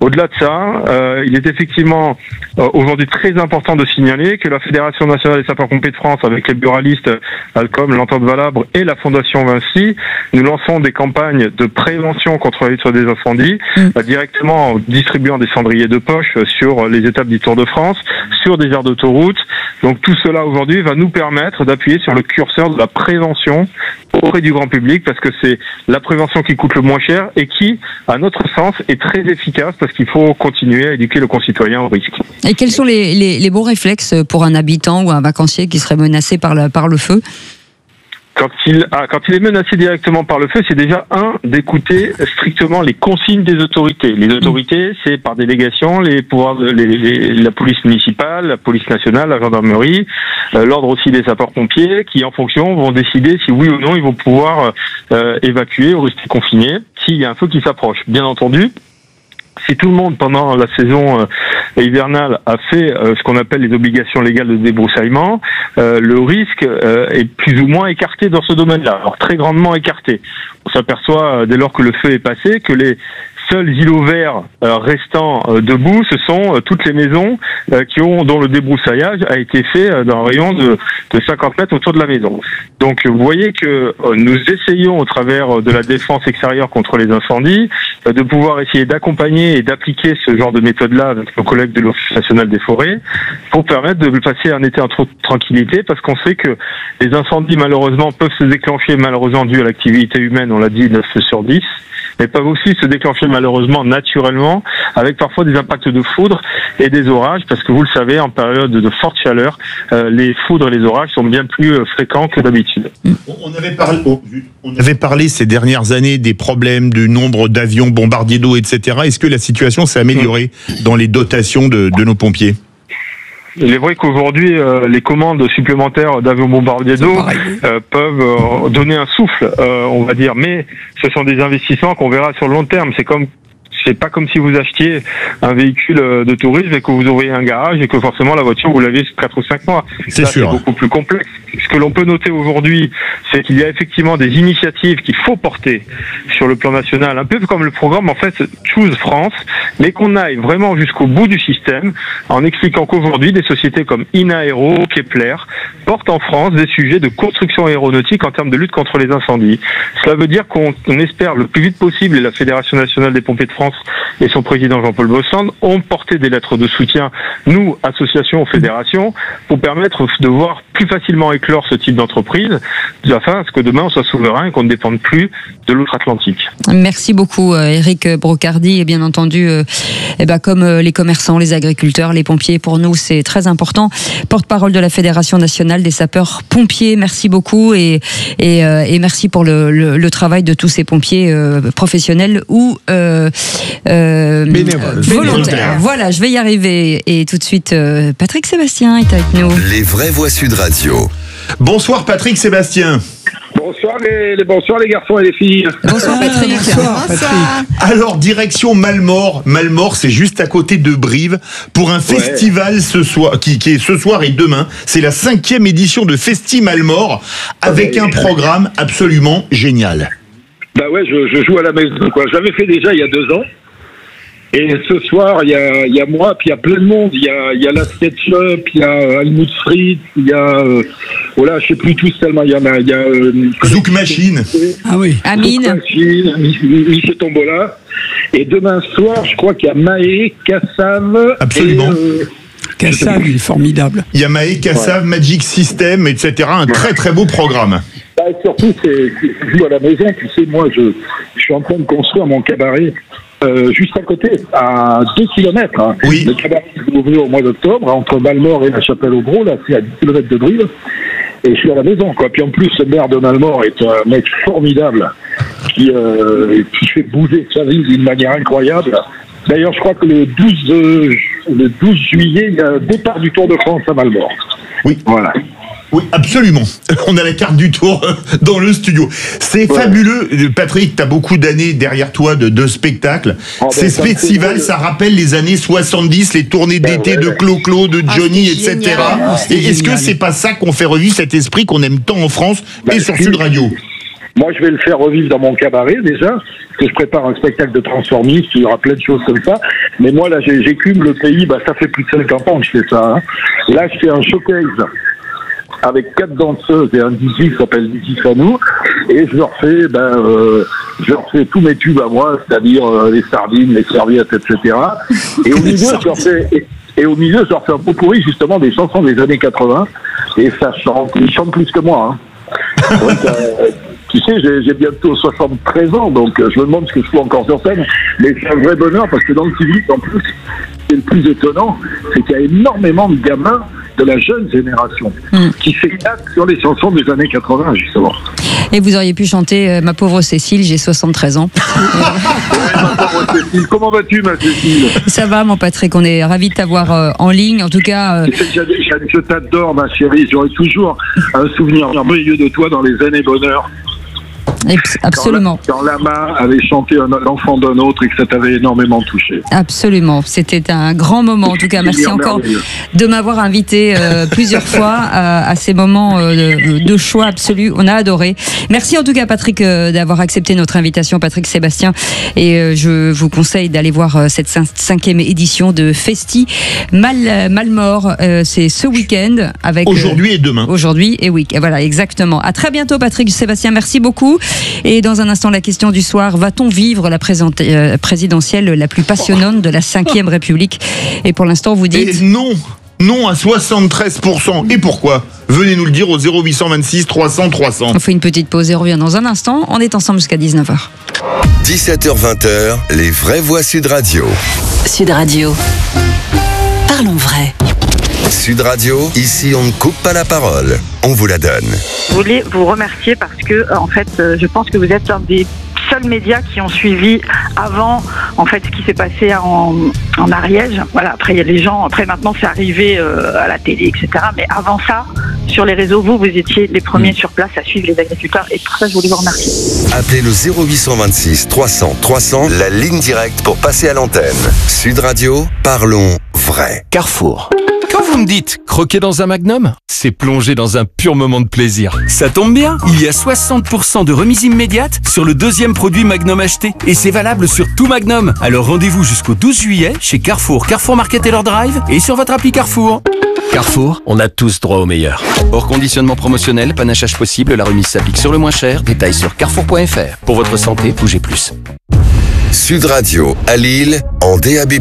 Au-delà de ça, il est effectivement aujourd'hui très important de signaler que la Fédération nationale des sapeurs-pompiers de France, avec les buralistes Alcom, l'Entente Valabre et la Fondation Vinci, nous lançons des campagnes de prévention contre la lutte sur des incendies, directement en distribuant des cendriers de poche sur les étapes du Tour de France, sur des aires d'autoroute. Donc tout cela aujourd'hui va nous permettre d'appuyer sur le curseur de la prévention auprès du grand public, parce que c'est la prévention qui coûte le moins cher et qui, à notre sens, est très efficace, parce qu'il faut continuer à éduquer le concitoyen au risque. Et quels sont les bons réflexes pour un habitant ou un vacancier qui serait menacé par le feu ? Quand il est menacé directement par le feu, c'est déjà d'écouter strictement les consignes des autorités. Les autorités, c'est par délégation les pouvoirs la police municipale, la police nationale, la gendarmerie, l'ordre aussi des sapeurs-pompiers, qui en fonction vont décider si oui ou non ils vont pouvoir évacuer ou rester confinés s'il y a un feu qui s'approche. Bien entendu, si tout le monde, pendant la saison hivernale, a fait ce qu'on appelle les obligations légales de débroussaillement, le risque est plus ou moins écarté dans ce domaine-là. Alors, très grandement écarté. On s'aperçoit, dès lors que le feu est passé, que les seuls îlots verts restants debout, ce sont toutes les maisons dont le débroussaillage a été fait dans un rayon de 50 mètres autour de la maison. Donc vous voyez que nous essayons, au travers de la défense extérieure contre les incendies, de pouvoir essayer d'accompagner et d'appliquer ce genre de méthode-là avec nos collègues de l'Office national des forêts, pour permettre de passer un été en tranquillité, parce qu'on sait que les incendies, malheureusement, peuvent se déclencher, malheureusement dû à l'activité humaine, on l'a dit, 9 sur 10, mais peuvent aussi se déclencher malheureusement naturellement, avec parfois des impacts de foudre et des orages, parce que vous le savez, en période de forte chaleur, les foudres et les orages sont bien plus fréquents que d'habitude. On avait parlé ces dernières années des problèmes du nombre d'avions bombardiers d'eau, etc. Est-ce que la situation s'est améliorée dans les dotations de nos pompiers ? Il est vrai qu'aujourd'hui, les commandes supplémentaires d'avions bombardiers d'eau peuvent donner un souffle, on va dire, mais ce sont des investissements qu'on verra sur le long terme. C'est pas comme si vous achetiez un véhicule de tourisme et que vous ouvriez un garage et que forcément la voiture vous l'aviez 4 ou 5 mois. C'est sûr. C'est beaucoup plus complexe. Ce que l'on peut noter aujourd'hui, c'est qu'il y a effectivement des initiatives qu'il faut porter sur le plan national, un peu comme le programme en fait Choose France, mais qu'on aille vraiment jusqu'au bout du système en expliquant qu'aujourd'hui des sociétés comme Inaero, Kepler portent en France des sujets de construction aéronautique en termes de lutte contre les incendies. Cela veut dire qu'on espère le plus vite possible, et la Fédération nationale des pompiers de France et son président Jean-Paul Bossand ont porté des lettres de soutien, nous, associations, fédérations, pour permettre de voir plus facilement éclore ce type d'entreprise, afin à ce que demain on soit souverain et qu'on ne dépende plus de l'outre-Atlantique. Merci beaucoup Éric Brocardi, et bien entendu, comme les commerçants, les agriculteurs, les pompiers, pour nous c'est très important. Porte-parole de la Fédération nationale des sapeurs-pompiers, merci beaucoup et merci pour le travail de tous ces pompiers professionnels ou volontaires. Voilà, je vais y arriver. Et tout de suite, Patrick Sébastien est avec nous. Les vraies voix Sud Radio. Bonsoir Patrick Sébastien. Bonsoir les garçons et les filles. Bonsoir Patrick. Bonsoir. Alors direction Malmort. Malmort, c'est juste à côté de Brive pour un festival ce soir qui est ce soir et demain. C'est la 5e édition de Festi Malmort avec un programme absolument génial. Bah ouais, je joue à la maison quoi. Je l'avais fait déjà il y a 2 ans. Et ce soir, il y a moi, puis il y a plein de monde. Il y a la SketchUp, il y a Helmut Fritz, il y a je sais plus tous tellement. Il y a Zouk Machine. Ah oui. Amine. Zouk Machine, Michel Tombola. Et demain soir, je crois qu'il y a Maë, Kassav. Absolument. Kassav, il est formidable. Il y a Maë, Kassav, Magic System, etc. Un très très beau programme. Et surtout, je joue à la maison. Tu sais, moi, je suis en train de construire mon cabaret. Juste à côté, à 2 km. Hein. Oui. Le cabaret est ouvert au mois d'octobre, entre Malmort et la Chapelle-au-Gros, là, c'est à 10 km de Brive. Et je suis à la maison, quoi. Puis en plus, le maire de Malmort est un mec formidable, qui fait bouger sa ville d'une manière incroyable. D'ailleurs, je crois que le 12 juillet, il y a un départ du Tour de France à Malmort. Oui. Voilà. Oui, absolument. On a la carte du Tour dans le studio. C'est fabuleux. Patrick, tu as beaucoup d'années derrière toi de spectacles. Ces festivals, ça rappelle les années 70, les tournées d'été de Clo-Clo, de Johnny, etc. Et est-ce que c'est pas ça qu'on fait revivre, cet esprit qu'on aime tant en France et sur Sud Radio ? Moi, je vais le faire revivre dans mon cabaret déjà, parce que je prépare un spectacle de transformistes, il y aura plein de choses comme ça. Mais moi, là, j'écume le pays, ça fait plus de 50 ans que je fais ça. Hein. Là, je fais un showcase avec 4 danseuses et un DJ qui s'appelle DJ Sanou, et je leur fais tous mes tubes à moi, c'est-à-dire les sardines, les serviettes, etc. Et au milieu, je leur fais un pot pourri justement des chansons des années 80, et ça chante, ils chantent plus que moi. Hein. Donc, tu sais, j'ai bientôt 73 ans, donc je me demande ce que je fais encore sur scène, mais c'est un vrai bonheur parce que dans le public, en plus, c'est le plus étonnant, c'est qu'il y a énormément de gamins de la jeune génération qui s'éclatent sur les chansons des années 80, justement. Et vous auriez pu chanter Ma pauvre Cécile, j'ai 73 ans. Ma pauvre Cécile, comment vas-tu, ma Cécile? Ça va, mon Patrick, on est ravis de t'avoir en ligne, en tout cas... Je t'adore, ma chérie, j'aurai toujours un souvenir merveilleux de toi dans les années bonheur. Absolument. Quand Lama avait chanté L'enfant d'un autre et que ça t'avait énormément touché. Absolument. C'était un grand moment. En tout cas, merci encore de m'avoir invité plusieurs fois à ces moments de choix absolu. On a adoré. Merci en tout cas, Patrick, d'avoir accepté notre invitation, Patrick Sébastien. Et je vous conseille d'aller voir cette 5e édition de Festi Malmort. C'est ce week-end avec aujourd'hui et demain. Aujourd'hui et oui. Voilà, exactement. À très bientôt, Patrick Sébastien. Merci beaucoup. Et dans un instant, la question du soir, va-t-on vivre la présidentielle la plus passionnante de la 5e République? Et pour l'instant, vous dites... Et non à 73%. Et pourquoi? Venez nous le dire au 0826 300 300. On fait une petite pause et on revient dans un instant. On est ensemble jusqu'à 19h. 17h-20h, les vraies voix Sud Radio. Sud Radio. Parlons vrai. Sud Radio, ici on ne coupe pas la parole, on vous la donne. Je voulais vous remercier parce que, en fait, je pense que vous êtes un des seuls médias qui ont suivi avant, en fait, ce qui s'est passé en Ariège. Voilà, après, il y a les gens, après maintenant c'est arrivé à la télé, etc. Mais avant ça, sur les réseaux, vous étiez les premiers sur place à suivre les agriculteurs et pour ça, je voulais vous remercier. Appelez le 0826 300 300, la ligne directe pour passer à l'antenne. Sud Radio, parlons vrai. Carrefour. Quand vous me dites croquer dans un Magnum, c'est plonger dans un pur moment de plaisir. Ça tombe bien, il y a 60% de remise immédiate sur le 2e produit Magnum acheté. Et c'est valable sur tout Magnum. Alors rendez-vous jusqu'au 12 juillet chez Carrefour, Carrefour Market et leur Drive et sur votre appli Carrefour. Carrefour, on a tous droit au meilleur. Hors conditionnement promotionnel, panachage possible, la remise s'applique sur le moins cher. Détails sur carrefour.fr. Pour votre santé, bougez plus. Sud Radio, à Lille, en DAB+.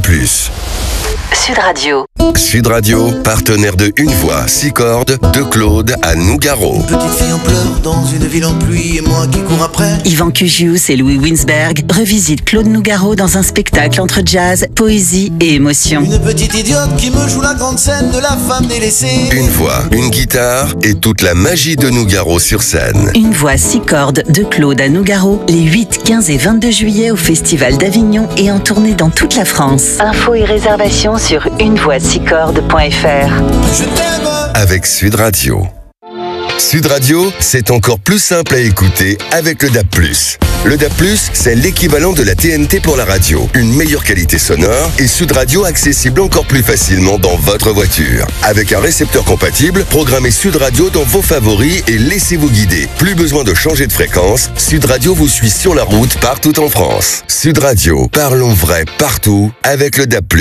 Sud Radio. Sud Radio, partenaire de Une Voix, 6 cordes, de Claude à Nougaro. Petite fille en pleurs dans une ville en pluie et moi qui cours après. Yvan Cugius et Louis Winsberg revisitent Claude Nougaro dans un spectacle entre jazz, poésie et émotion. Une petite idiote qui me joue la grande scène de la femme délaissée. Une voix, une guitare et toute la magie de Nougaro sur scène. Une Voix, 6 cordes de Claude à Nougaro, les 8, 15 et 22 juillet au Festival d'Avignon et en tournée dans toute la France. Infos et réservations sur unevoix6cordes.fr. Avec Sud Radio. Sud Radio, c'est encore plus simple à écouter avec le DAB+. Le DAB+, c'est l'équivalent de la TNT pour la radio. Une meilleure qualité sonore et Sud Radio accessible encore plus facilement dans votre voiture. Avec un récepteur compatible, programmez Sud Radio dans vos favoris et laissez-vous guider. Plus besoin de changer de fréquence, Sud Radio vous suit sur la route partout en France. Sud Radio, parlons vrai partout avec le DAB+.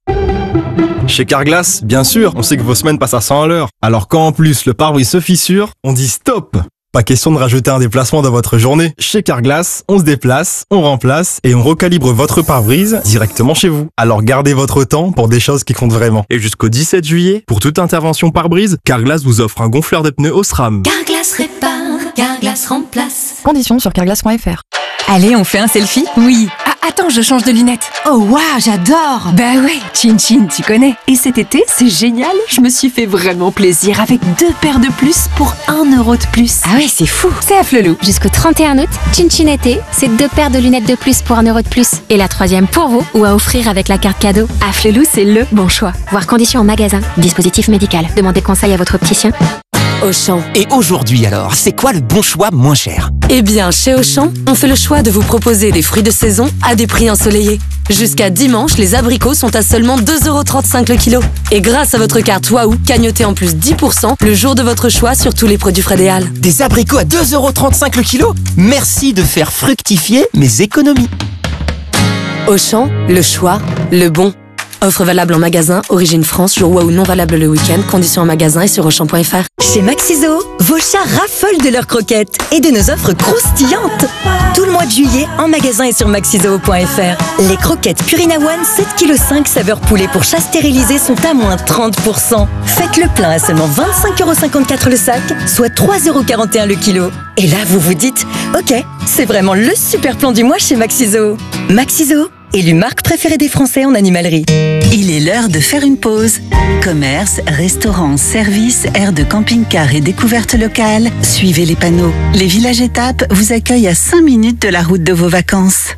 Chez Carglass, bien sûr, on sait que vos semaines passent à 100 à l'heure. Alors quand en plus le pare-brise se fissure, on dit stop! Pas question de rajouter un déplacement dans votre journée. Chez Carglass, on se déplace, on remplace et on recalibre votre pare-brise directement chez vous. Alors gardez votre temps pour des choses qui comptent vraiment. Et jusqu'au 17 juillet, pour toute intervention pare-brise, Carglass vous offre un gonfleur de pneus Osram. Carglass répare, Carglass remplace. Conditions sur carglass.fr. Allez, on fait un selfie? Oui. Ah, attends, je change de lunettes. Oh waouh, j'adore. Bah ouais, Chin Chin, tu connais. Et cet été, c'est génial, je me suis fait vraiment plaisir avec 2 paires de plus pour 1 euro de plus. Ah ouais, c'est fou. C'est à Flelou. Jusqu'au 31 août, Chin Chin été, c'est 2 paires de lunettes de plus pour 1 euro de plus. Et la 3e pour vous ou à offrir avec la carte cadeau. À Flelou, c'est le bon choix. Voir conditions en magasin. Dispositif médical. Demandez conseil à votre opticien. Auchan. Et aujourd'hui alors, c'est quoi le bon choix moins cher? Eh bien, chez Auchan, on fait le choix de vous proposer des fruits de saison à des prix ensoleillés. Jusqu'à dimanche, les abricots sont à seulement 2,35 € le kilo. Et grâce à votre carte Waouh, cagnotez en plus 10% le jour de votre choix sur tous les produits Frédéal. Des abricots à 2,35 € le kilo? Merci de faire fructifier mes économies. Auchan, le choix, le bon. Offre valable en magasin, origine France, jour Waouh non valable le week-end, conditions en magasin et sur Auchan.fr. Chez Maxiso, vos chats raffolent de leurs croquettes et de nos offres croustillantes. Tout le mois de juillet, en magasin et sur maxiso.fr. Les croquettes Purina One 7,5 kg saveur poulet pour chats stérilisés sont à moins 30%. Faites le plein à seulement 25,54 € le sac, soit 3,41 € le kilo. Et là, vous vous dites, ok, c'est vraiment le super plan du mois chez Maxiso. Maxiso, élu marque préférée des Français en animalerie. Il est l'heure de faire une pause. Commerce, restaurants, services, aires de camping-car et découvertes locales. Suivez les panneaux. Les villages étapes vous accueillent à 5 minutes de la route de vos vacances.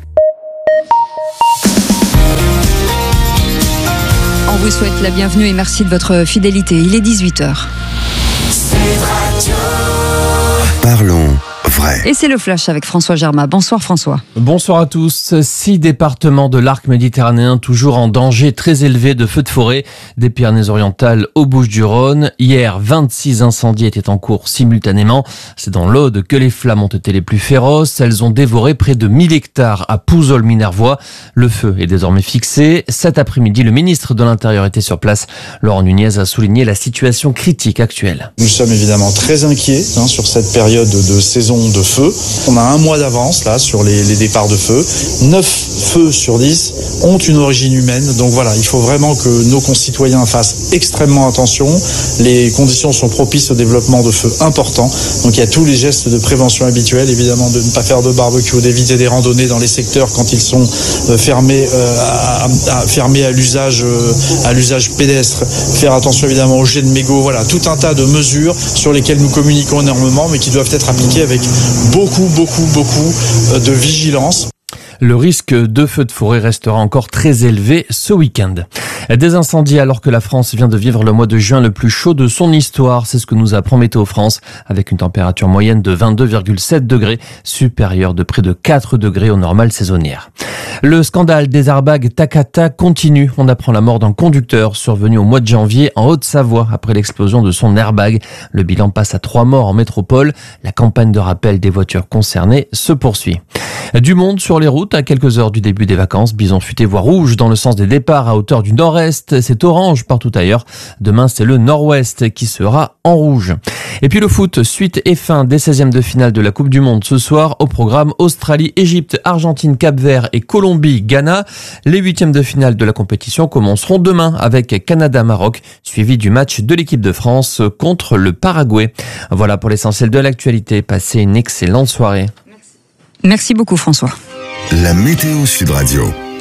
On vous souhaite la bienvenue et merci de votre fidélité. Il est 18h. Parlons vrai. Et c'est le flash avec François Germain. Bonsoir François. Bonsoir à tous. 6 départements de l'arc méditerranéen toujours en danger très élevé de feux de forêt, des Pyrénées-Orientales aux Bouches-du-Rhône. Hier, 26 incendies étaient en cours simultanément. C'est dans l'Aude que les flammes ont été les plus féroces. Elles ont dévoré près de 1000 hectares à Pouzol-Minervois. Le feu est désormais fixé. Cet après-midi, le ministre de l'Intérieur était sur place. Laurent Nunez a souligné la situation critique actuelle. Nous sommes évidemment très inquiets sur cette période de saison de feu. On a un mois d'avance là sur les départs de feu. 9 feux sur 10 ont une origine humaine. Donc voilà, il faut vraiment que nos concitoyens fassent extrêmement attention. Les conditions sont propices au développement de feux importants. Donc il y a tous les gestes de prévention habituels, évidemment de ne pas faire de barbecue, d'éviter des randonnées dans les secteurs quand ils sont fermés à l'usage pédestre. Faire attention évidemment aux jets de mégots. Voilà, tout un tas de mesures sur lesquelles nous communiquons énormément, mais qui doivent être appliquées avec beaucoup de vigilance. Le risque de feu de forêt restera encore très élevé ce week-end. Des incendies alors que la France vient de vivre le mois de juin le plus chaud de son histoire. C'est ce que nous apprend Météo France avec une température moyenne de 22,7 degrés, supérieure de près de 4 degrés aux normales saisonnières. Le scandale des airbags Takata continue. On apprend la mort d'un conducteur survenu au mois de janvier en Haute-Savoie après l'explosion de son airbag. Le bilan passe à 3 morts en métropole. La campagne de rappel des voitures concernées se poursuit. Du monde sur les routes à quelques heures du début des vacances. Bison futé voie rouge dans le sens des départs à hauteur du nord-est. C'est orange partout ailleurs. Demain, c'est le nord-ouest qui sera en rouge. Et puis le foot, suite et fin des 16e de finale de la Coupe du Monde ce soir. Au programme Australie, Égypte, Argentine, Cap-Vert et Colombie, Ghana. Les 8e de finale de la compétition commenceront demain avec Canada-Maroc, suivi du match de l'équipe de France contre le Paraguay. Voilà pour l'essentiel de l'actualité. Passez une excellente soirée. Merci beaucoup François. La météo Sud Radio.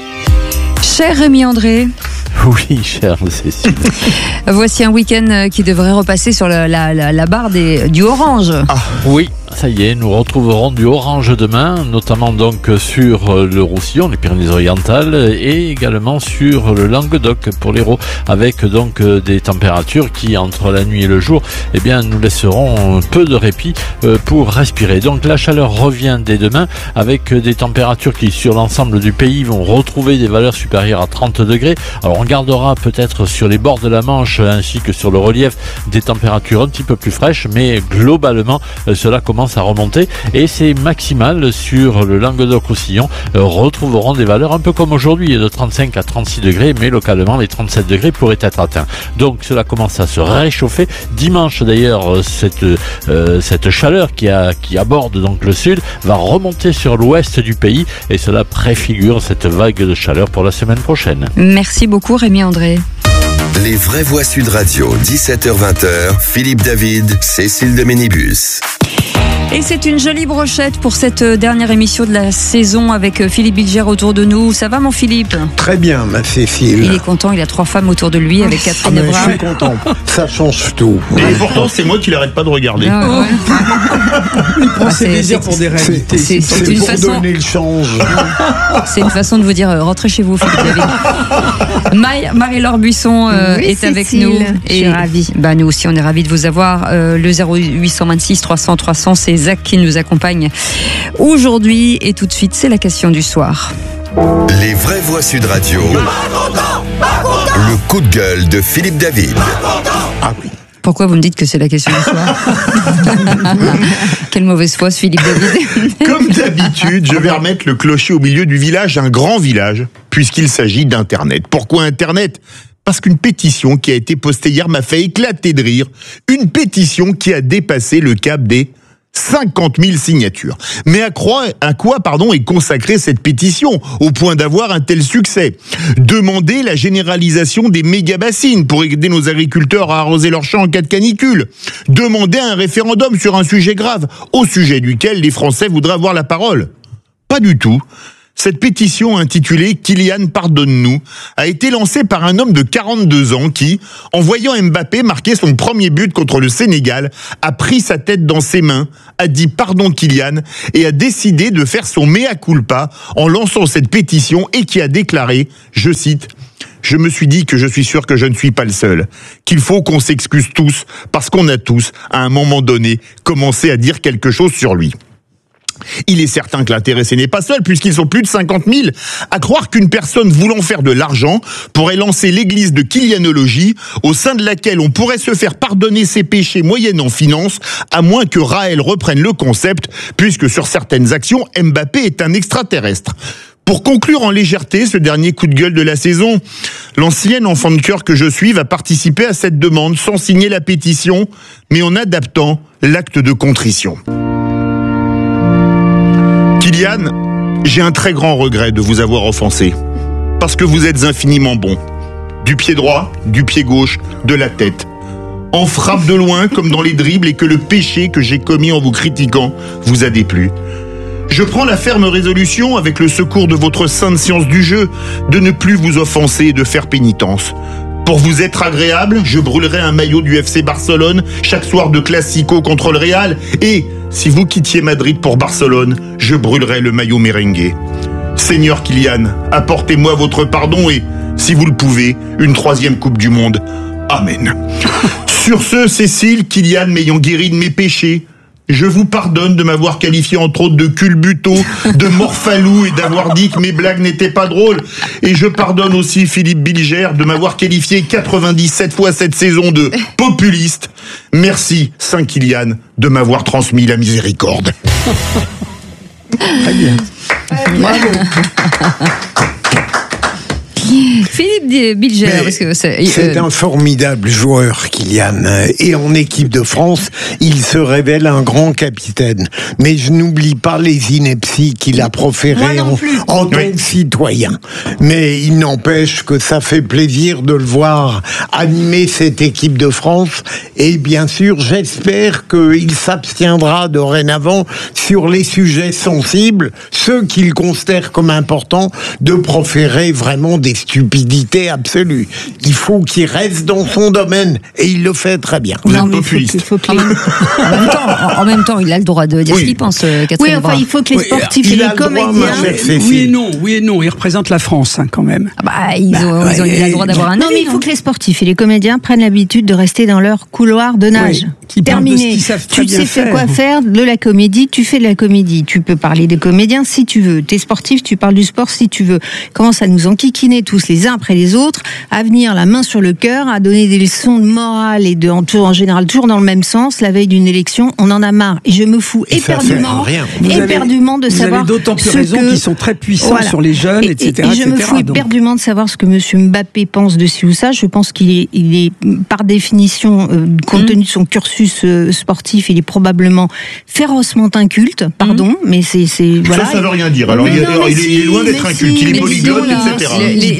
Cher Rémi André. Oui, cher Cécile. Voici un week-end qui devrait repasser sur la barre du orange. Ah oui, ça y est, nous retrouverons du orange demain, notamment donc sur le Roussillon, les Pyrénées-Orientales, et également sur le Languedoc pour l'Hérault, avec donc des températures qui, entre la nuit et le jour, eh bien, nous laisseront peu de répit pour respirer. Donc la chaleur revient dès demain, avec des températures qui, sur l'ensemble du pays, vont retrouver des valeurs supérieures à 30 degrés. Alors on gardera peut-être sur les bords de la Manche ainsi que sur le relief des températures un petit peu plus fraîches, mais globalement cela commence à remonter et ces maximales sur le Languedoc-Roussillon retrouveront des valeurs un peu comme aujourd'hui de 35 à 36 degrés, mais localement les 37 degrés pourraient être atteints. Donc cela commence à se réchauffer. Dimanche d'ailleurs cette chaleur qui aborde donc le sud va remonter sur l'ouest du pays et cela préfigure cette vague de chaleur pour la semaine prochaine. Merci beaucoup Rémi André. Les vraies voix Sud Radio, 17h-20h, Philippe David, Cécile de Ménibus. Et c'est une jolie brochette pour cette dernière émission de la saison avec Philippe Bilger autour de nous. Ça va mon Philippe ? Très bien ma Cécile. Il est content, il a 3 femmes autour de lui avec Catherine Brun. Je suis content, ça change tout. Et pourtant c'est moi qui l'arrête pas de regarder. Il prend ses plaisirs pour des réalités. C'est une pour façon... donner le change. C'est une façon de vous dire rentrez chez vous Philippe David. Marie-Laure Buisson est avec nous. Je suis ravie. Nous aussi on est ravis de vous avoir. Le 0826 300 300 c'est Zach qui nous accompagne aujourd'hui et tout de suite c'est la question du soir. Les vraies voix Sud Radio. Le coup de gueule de Philippe David. Ah oui. Pourquoi vous me dites que c'est la question du soir ? Quelle mauvaise foi ce Philippe David. Comme d'habitude, je vais remettre le clocher au milieu du village, un grand village, puisqu'il s'agit d'Internet. Pourquoi Internet ? Parce qu'une pétition qui a été postée hier m'a fait éclater de rire. Une pétition qui a dépassé le cap des 50 000 signatures. Mais à quoi est consacrée cette pétition, au point d'avoir un tel succès ? Demander la généralisation des méga-bassines pour aider nos agriculteurs à arroser leurs champs en cas de canicule. Demander un référendum sur un sujet grave, au sujet duquel les Français voudraient avoir la parole. Pas du tout. Cette pétition intitulée « Kylian, pardonne-nous » a été lancée par un homme de 42 ans qui, en voyant Mbappé marquer son premier but contre le Sénégal, a pris sa tête dans ses mains, a dit « Pardon Kylian » et a décidé de faire son mea culpa en lançant cette pétition et qui a déclaré, je cite, « Je me suis dit que je suis sûr que je ne suis pas le seul, qu'il faut qu'on s'excuse tous parce qu'on a tous, à un moment donné, commencé à dire quelque chose sur lui. » Il est certain que l'intéressé n'est pas seul, puisqu'ils sont plus de 50 000. À croire qu'une personne voulant faire de l'argent pourrait lancer l'église de Kylianologie, au sein de laquelle on pourrait se faire pardonner ses péchés moyennant finance, à moins que Raël reprenne le concept, puisque sur certaines actions, Mbappé est un extraterrestre. Pour conclure en légèreté ce dernier coup de gueule de la saison, l'ancienne enfant de cœur que je suis va participer à cette demande sans signer la pétition, mais en adaptant l'acte de contrition. Kylian, j'ai un très grand regret de vous avoir offensé, parce que vous êtes infiniment bon. Du pied droit, du pied gauche, de la tête. En frappe de loin comme dans les dribbles et que le péché que j'ai commis en vous critiquant vous a déplu. Je prends la ferme résolution, avec le secours de votre sainte science du jeu, de ne plus vous offenser et de faire pénitence. Pour vous être agréable, je brûlerai un maillot du FC Barcelone chaque soir de Classico contre le Real. Et, si vous quittiez Madrid pour Barcelone, je brûlerai le maillot merengue. Seigneur Kylian, apportez-moi votre pardon et, si vous le pouvez, une 3e Coupe du Monde. Amen. Sur ce, Cécile, Kylian m'ayant guéri de mes péchés, je vous pardonne de m'avoir qualifié entre autres de culbuto, de morphalou et d'avoir dit que mes blagues n'étaient pas drôles. Et je pardonne aussi Philippe Bilger de m'avoir qualifié 97 fois cette saison de populiste. Merci, Saint Kylian, de m'avoir transmis la miséricorde. Très bien. Bravo. Philippe Bilger, parce que c'est un formidable joueur, Kylian, et en équipe de France, il se révèle un grand capitaine. Mais je n'oublie pas les inepties qu'il a proférées en tant que citoyen. Mais il n'empêche que ça fait plaisir de le voir animer cette équipe de France, et bien sûr, j'espère qu'il s'abstiendra dorénavant sur les sujets sensibles, ceux qu'il considère comme importants, de proférer vraiment des stupidité absolue. Il faut qu'il reste dans son domaine et il le fait très bien. Vous êtes populiste. En même temps, il a le droit de dire ce qu'il pense, Catherine. Oui, enfin, il faut que les sportifs et les comédiens... Oui et non, ils représentent la France quand même. Il a le droit d'avoir un avis. Non, mais il faut que les sportifs et les comédiens prennent l'habitude de rester dans leur couloir de nage. Terminé. Tu sais quoi faire de la comédie, tu fais de la comédie. Tu peux parler des comédiens si tu veux. T'es sportif, tu parles du sport si tu veux. Commence à nous enquiquiner tous les uns après les autres, à venir la main sur le cœur, à donner des leçons de morale et en général toujours dans le même sens. La veille d'une élection, on en a marre. Et je me fous éperdument de savoir. Vous avez d'autant plus raison qu'ils sont très puissants sur les jeunes, etc. Et je me fous éperdument de savoir ce que M. Mbappé pense de ci ou ça. Je pense qu'il est par définition, compte tenu de son cursus sportif, il est probablement férocement inculte. Pardon, mais c'est voilà. Ça veut rien dire. Alors il est loin d'être inculte. Il est polyglotte, etc. Les 4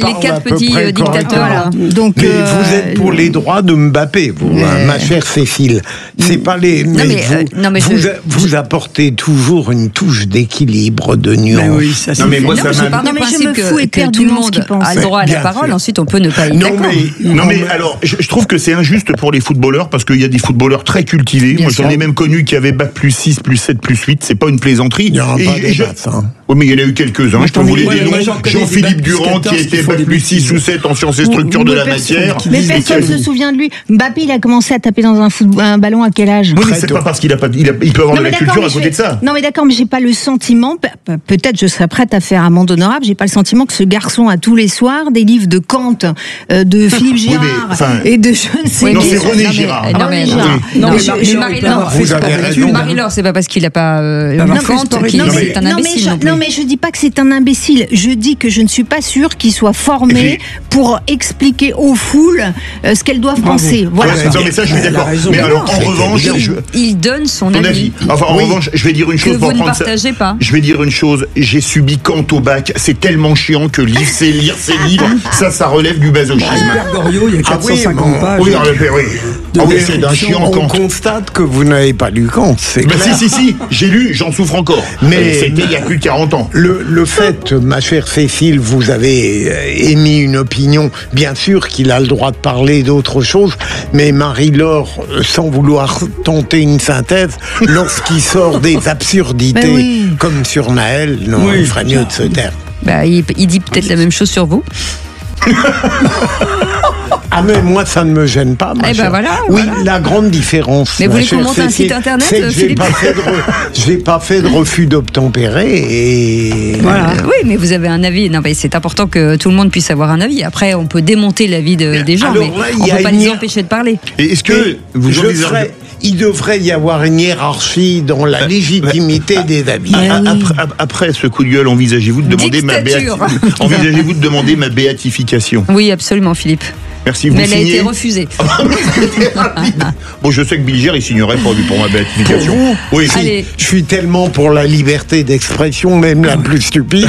petit dictateur là. Donc, mais vous êtes pour les droits de Mbappé, vous, ma chère Cécile. C'est pas les. Vous apportez toujours une touche d'équilibre, de nuance. Mais oui, ça, non, mais moi, ça m'a. Non, mais je me fous que tout le monde a le droit à la parole. Ensuite, on peut ne pas être d'accord. Non, mais alors, je trouve que c'est injuste pour les footballeurs parce qu'il y a des footballeurs très cultivés. Moi, j'en ai même connu qui avaient bac +6, +7, +8. C'est pas une plaisanterie. Il y aura pas des maths, hein. Oui, mais il y en a eu quelques-uns. Je peux vous les dénommer. Jean-Philippe Durand, qui était bac +6 ou 7 en sciences et structures de la matière. Mais personne ne se souvient de lui. Mbappé, il a commencé à taper dans un ballon à quel âge? Oui, mais c'est pas parce qu'il a pas, il peut avoir de la culture à côté de ça. Non, mais d'accord, mais j'ai pas le sentiment, peut-être je serais prête à faire amende honorable, j'ai pas le sentiment que ce garçon a tous les soirs des livres de Kant, de Philippe Girard, et de je ne sais pas. Non, c'est René Girard. Non, mais Marie-Laure, c'est pas parce qu'il a pas Kant qu'il est un imbécile. Non, mais je dis pas que c'est un imbécile. Je dis que je ne suis pas sûre qu'il soit formé pour expliquer aux foules ce qu'elles doivent penser. Voilà. Non, mais ça, je suis d'accord. Mais alors, en revanche, il donne son avis. Enfin, en revanche, je vais dire une chose pour prendre ça. Pas. Je vais dire une chose. J'ai subi Kant au bac. C'est tellement chiant que lire ses livres, ça relève du masochisme. Goriot, il y a 450 pages. Oui, c'est d'un chiant Kant. On constate que vous n'avez pas lu Kant. Si, j'ai lu, j'en souffre encore. Mais c'était il y a plus de 40 ans. Le fait, ma chère Cécile, vous avez émis une opinion, bien sûr qu'il a le droit de parler d'autre chose, mais Marie-Laure, sans vouloir tenter une synthèse, lorsqu'il sort des absurdités comme sur Naël, il ferait mieux de se taire. Il dit peut-être la même chose sur vous. Ah mais moi ça ne me gêne pas. Oui, la grande différence. Mais vous voulez qu'on monte un site internet, Philippe ? J'ai pas fait de refus d'obtempérer et. Voilà. Oui, mais vous avez un avis. Non, mais c'est important que tout le monde puisse avoir un avis. Après, on peut démonter l'avis des gens, mais on ne peut pas les empêcher de parler. Et est-ce que vous envisagez... Il devrait y avoir une hiérarchie dans la légitimité des avis. Après ce coup de gueule, envisagez-vous de demander ma béatification? Oui, absolument, Philippe. Merci, mais elle a été refusée. Bon, je sais que Bilger, il signerait pour ma béatification. Oui, je suis tellement pour la liberté d'expression, même la plus stupide.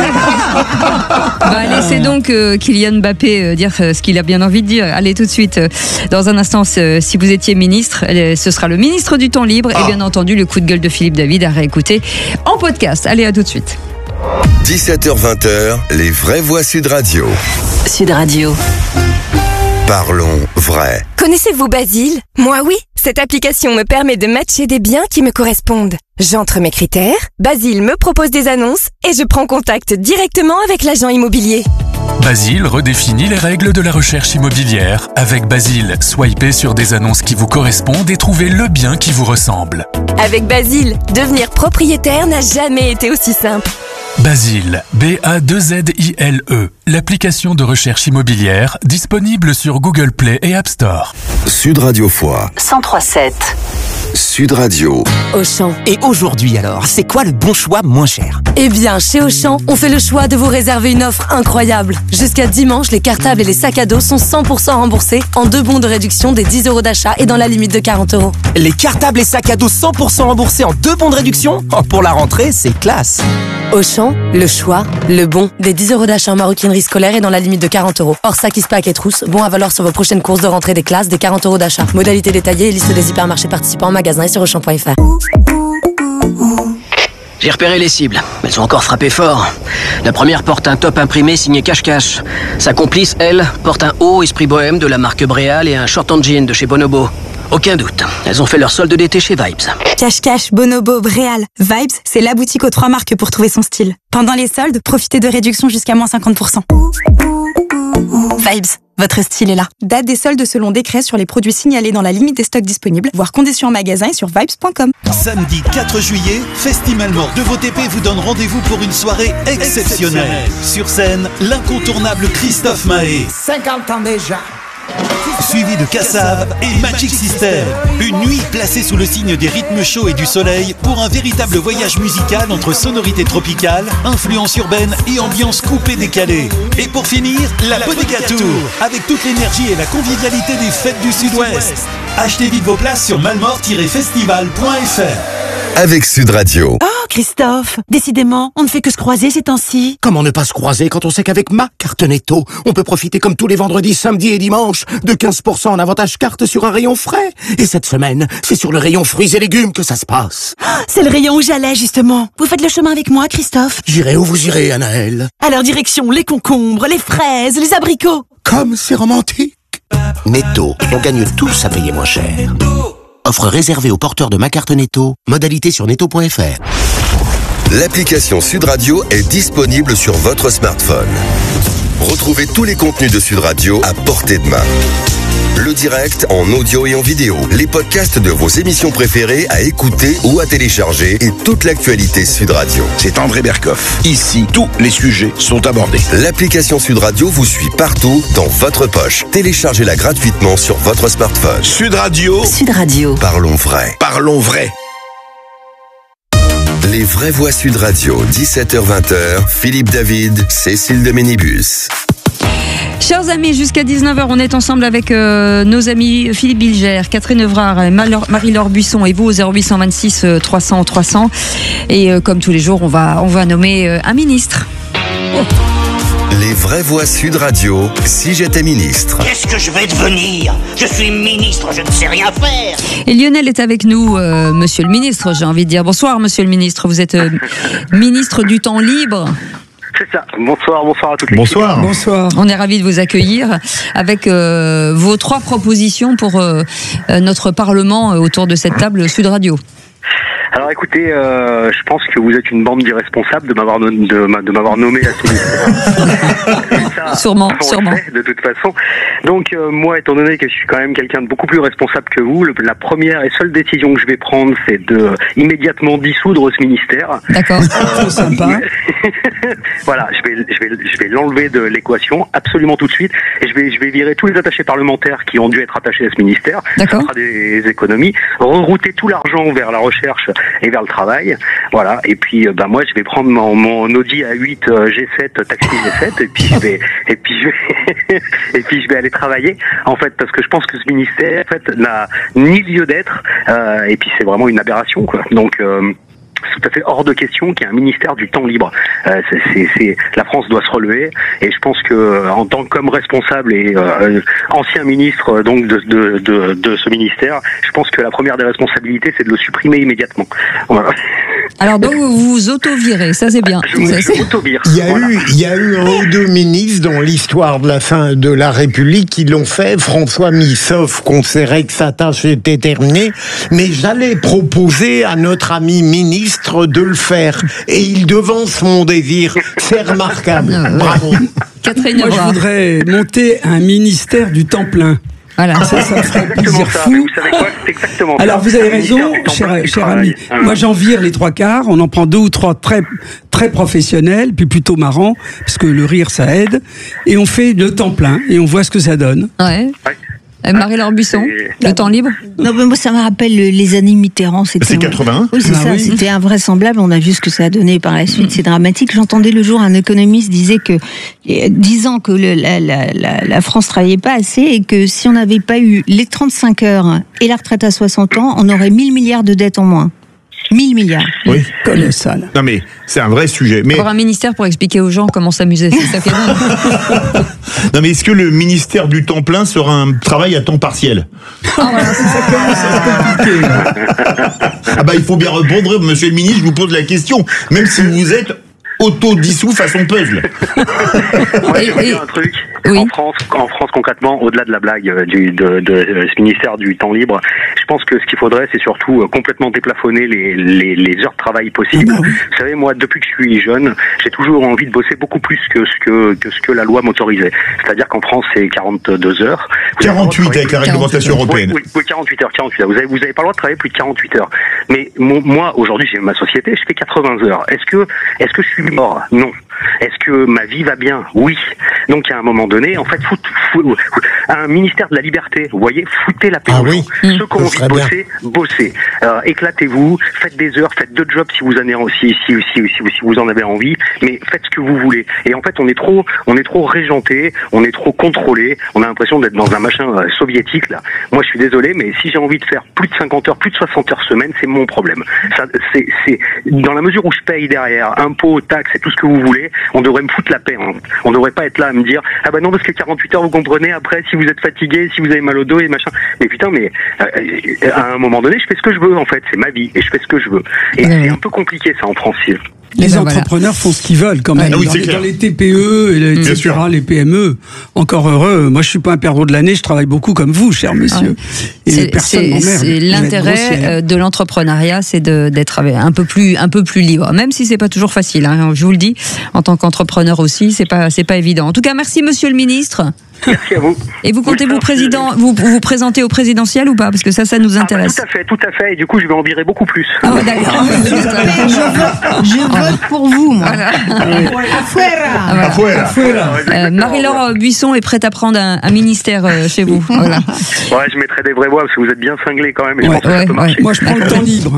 Laissez donc Kylian Mbappé dire ce qu'il a bien envie de dire. Allez, tout de suite, dans un instant, si vous étiez ministre, ce sera le ministre du temps libre et bien entendu le coup de gueule de Philippe David à réécouter en podcast. Allez, à tout de suite. 17h-20h, les vraies voix Sud Radio. Sud Radio. Parlons vrai. Connaissez-vous Basile ? Moi oui, cette application me permet de matcher des biens qui me correspondent. J'entre mes critères, Basile me propose des annonces et je prends contact directement avec l'agent immobilier. Basile redéfinit les règles de la recherche immobilière. Avec Basile, swipez sur des annonces qui vous correspondent et trouvez le bien qui vous ressemble. Avec Basile, devenir propriétaire n'a jamais été aussi simple. Basile, B-A-2-Z-I-L-E, l'application de recherche immobilière disponible sur Google Play et App Store. Sud Radio Foix 103.7. Sud Radio. Auchan. Et aujourd'hui alors, c'est quoi le bon choix moins cher ? Eh bien, chez Auchan, on fait le choix de vous réserver une offre incroyable. Jusqu'à dimanche, les cartables et les sacs à dos sont 100% remboursés en 2 bons de réduction des 10 € d'achat et dans la limite de 40 €. Les cartables et sacs à dos 100% remboursés en 2 bons de réduction ? Pour la rentrée, c'est classe. Auchan, le choix, le bon, des 10 € d'achat en maroquinerie scolaire et dans la limite de 40 €. Hors sac, pack et trousse, bon à valoir sur vos prochaines courses de rentrée des classes, des 40 € d'achat. Modalité détaillée et liste des hypermarchés participants en magasin et sur Auchan.fr. J'ai repéré les cibles. Elles ont encore frappé fort. La première porte un top imprimé signé Cache-Cache. Sa complice, elle, porte un haut esprit bohème de la marque Bréal et un short en jean de chez Bonobo. Aucun doute, elles ont fait leur solde d'été chez Vibes. Cache-Cache, Bonobo, Bréal. Vibes, c'est la boutique aux 3 marques pour trouver son style. Pendant les soldes, profitez de réductions jusqu'à moins 50%. Vibes, votre style est là. Date des soldes selon décret sur les produits signalés dans la limite des stocks disponibles, voire conditions en magasin et sur vibes.com. Samedi 4 juillet, Festival Mort de VOTP vous donne rendez-vous pour une soirée exceptionnelle. Sur scène, l'incontournable Christophe Mahé. 50 ans déjà. suivi de Kassav et Magic System. Une nuit placée sous le signe des rythmes chauds et du soleil pour un véritable voyage musical entre sonorités tropicales, influences urbaines et ambiance coupée décalée. Et pour finir, la Bodega Tour, avec toute l'énergie et la convivialité des fêtes du Sud-Ouest. Achetez vite vos places sur malmort-festival.fr. Avec Sud Radio. Oh, Christophe, décidément, on ne fait que se croiser ces temps-ci. Comment ne pas se croiser quand on sait qu'avec ma carte Netto, on peut profiter comme tous les vendredis, samedis et dimanches de 15% en avantage carte sur un rayon frais. Et cette semaine, c'est sur le rayon fruits et légumes que ça se passe. C'est le rayon où j'allais, justement. Vous faites le chemin avec moi, Christophe? J'irai où vous irez, Anaëlle. Alors direction les concombres, les fraises, les abricots. Comme c'est romantique. Netto, on gagne tous à payer moins cher. Offre réservée aux porteurs de ma carte Netto. Modalité sur netto.fr. L'application Sud Radio est disponible sur votre smartphone. Retrouvez tous les contenus de Sud Radio à portée de main. Le direct en audio et en vidéo, les podcasts de vos émissions préférées à écouter ou à télécharger et toute l'actualité Sud Radio. C'est André Berkoff. Ici, tous les sujets sont abordés. L'application Sud Radio vous suit partout dans votre poche. Téléchargez-la gratuitement sur votre smartphone. Sud Radio. Sud Radio. Parlons vrai. Parlons vrai. Les vraies voix Sud Radio, 17h-20h, Philippe David, Cécile de Ménibus. Chers amis, jusqu'à 19h, on est ensemble avec nos amis Philippe Bilger, Catherine Evrard, Marie-Laure Buisson et vous au 0826 300 300. Et comme tous les jours, on va nommer un ministre. Les vraies voix Sud Radio, si j'étais ministre. Qu'est-ce que je vais devenir? Je suis ministre, je ne sais rien faire. Et Lionel est avec nous, monsieur le ministre, j'ai envie de dire. Bonsoir, monsieur le ministre. Vous êtes ministre du temps libre. C'est ça. Bonsoir à toutes les Bonsoir. Bonsoir. On est ravis de vous accueillir avec vos 3 propositions pour notre Parlement autour de cette table Sud Radio. Alors écoutez, je pense que vous êtes une bande d'irresponsables de m'avoir nommé à ce ministère. Sûrement. Fait, de toute façon. Donc moi, étant donné que je suis quand même quelqu'un de beaucoup plus responsable que vous, la première et seule décision que je vais prendre, c'est de immédiatement dissoudre ce ministère. D'accord. Sympa. Voilà, je vais l'enlever de l'équation absolument tout de suite, et je vais virer tous les attachés parlementaires qui ont dû être attachés à ce ministère. D'accord. Ça fera des économies. Rerouter tout l'argent vers la recherche et vers le travail. Voilà. Et puis, moi, je vais prendre mon Audi A8 G7 Taxi G7 et puis je vais aller travailler. En fait, parce que je pense que ce ministère, en fait, n'a ni lieu d'être. Et puis, c'est vraiment une aberration, quoi. Donc, c'est tout à fait hors de question qu'il y ait un ministère du temps libre. La France doit se relever, et je pense que en tant qu'homme responsable et ancien ministre donc de ce ministère, je pense que la première des responsabilités, c'est de le supprimer immédiatement. Voilà. Alors donc vous vous auto-virez, ça c'est bien. Je m'auto-vire. Il y a eu un ou deux ministres dans l'histoire de la fin de la République qui l'ont fait. François Missoff considérait que sa tâche était terminée, mais j'allais proposer à notre ami ministre de le faire, et il devance mon désir. C'est remarquable. Bravo. Catherine, moi je voudrais monter un ministère du temps plein. Voilà. Ça me ferait plaisir fou. Vous savez quoi, c'est exactement ça. Alors vous avez raison, cher ami. Moi j'en vire les 3/4, on en prend 2 ou 3 très professionnels, puis plutôt marrants, parce que le rire ça aide, et on fait le temps plein, et on voit ce que ça donne. Ouais. Marie-Laure Buisson, le temps libre. Non, mais moi ça me rappelle les années Mitterrand. C'est 81. Oui, c'est ça. Oui. C'était invraisemblable. On a vu ce que ça a donné par la suite. C'est dramatique. J'entendais le jour un économiste disant que la France travaillait pas assez, et que si on n'avait pas eu les 35 heures et la retraite à 60 ans, on aurait 1000 milliards de dettes en moins. 1000 milliards. Oui. Colossal. Non mais c'est un vrai sujet. Mais avoir un ministère pour expliquer aux gens comment s'amuser, c'est ça qui est dingue. Non mais est-ce que le ministère du temps plein sera un travail à temps partiel? Ah voilà, ça commence à se compliquer. Ah bah il faut bien répondre, monsieur le ministre, je vous pose la question, même si vous êtes auto-dissous façon puzzle. Moi, je veux dire un truc. Oui. En France, concrètement, au-delà de la blague de ce ministère du temps libre, je pense que ce qu'il faudrait, c'est surtout complètement déplafonner les heures de travail possibles. Vous savez, moi, depuis que je suis jeune, j'ai toujours envie de bosser beaucoup plus que ce que la loi m'autorisait. C'est-à-dire qu'en France, c'est 42 heures. 48 avec la réglementation européenne. Oui, 48 heures. Vous avez pas le droit de travailler plus de 48 heures. Mais moi, aujourd'hui, j'ai ma société, je fais 80 heures. Est-ce que je suis mort? Non. Est-ce que ma vie va bien? Oui. Donc à un moment donné, en fait, un ministère de la liberté, vous voyez, foutez la paix aux gens. Ceux qui ont envie de bosser, bossez. Éclatez-vous, faites des heures, faites 2 jobs si vous en avez si vous en avez envie, mais faites ce que vous voulez. Et en fait, on est trop régenté, on est trop contrôlé, on a l'impression d'être dans un machin soviétique là. Moi, je suis désolé, mais si j'ai envie de faire plus de 50 heures, plus de 60 heures semaine, c'est mon problème. Ça, c'est dans la mesure où je paye derrière impôts, taxes et tout ce que vous voulez, on devrait me foutre la paix. Hein. On devrait pas être là à me dire ah bah non parce que 48 heures vous comprenez, après si vous êtes fatigué, si vous avez mal au dos et machin. Mais putain, mais à un moment donné, je fais ce que je veux en fait, c'est ma vie et je fais ce que je veux. Et c'est un peu compliqué ça en France. Les entrepreneurs font ce qu'ils veulent quand même. Dans les TPE, etc., les PME, encore heureux. Moi, je suis pas un perdreau de l'année, je travaille beaucoup comme vous, cher monsieur. Et personne m'emmerde. C'est l'intérêt de l'entrepreneuriat, c'est d'être un peu plus libre, même si c'est pas toujours facile. Hein, je vous le dis, en tant qu'entrepreneur aussi, c'est pas évident. En tout cas, merci monsieur le ministre. Merci à vous. Et vous comptez vous présenter au présidentiel ou pas? Parce que ça nous intéresse. Tout à fait. Et du coup, je vais en virer beaucoup plus. Oh, d'accord. Je vote pour vous, moi. Afuera. Marie-Laure Buisson est prête à prendre un ministère chez vous. Voilà. Ouais, je mettrai des vraies voix parce que vous êtes bien cinglés quand même. Et Moi, je prends le temps libre.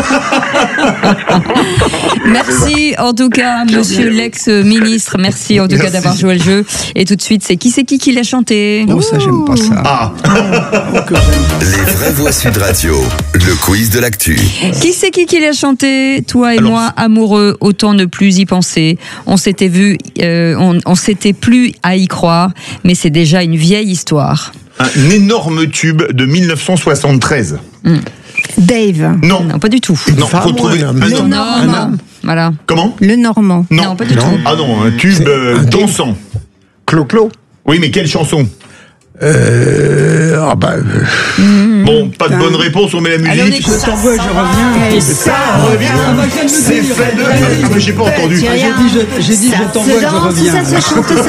Merci en tout cas, monsieur l'ex-ministre. Merci en tout cas d'avoir joué le jeu. Et tout de suite, c'est qui l'a chanté? Oh, ça, j'aime pas ça. Les vraies voix Sud Radio, le quiz de l'actu. Qui l'a chanté? Toi et moi, amoureux, autant ne plus y penser. On s'était vu, on s'était plus à y croire, mais c'est déjà une vieille histoire. Un énorme tube de 1973. Dave. Non, pas du tout. Non, faut trouver un Normand. Voilà. Comment? Le Normand. Non, pas du tout. Ah non, un tube dansant. Clo-Clo. Oui, mais quelle chanson? Bon, pas de bonne réponse, on met la musique. Allez, on écoute. Je t'envoie, je reviens. Et ça revient. C'est fait de. Mais j'ai pas entendu. J'ai dit je t'envoie, je reviens. Ça se chante, ça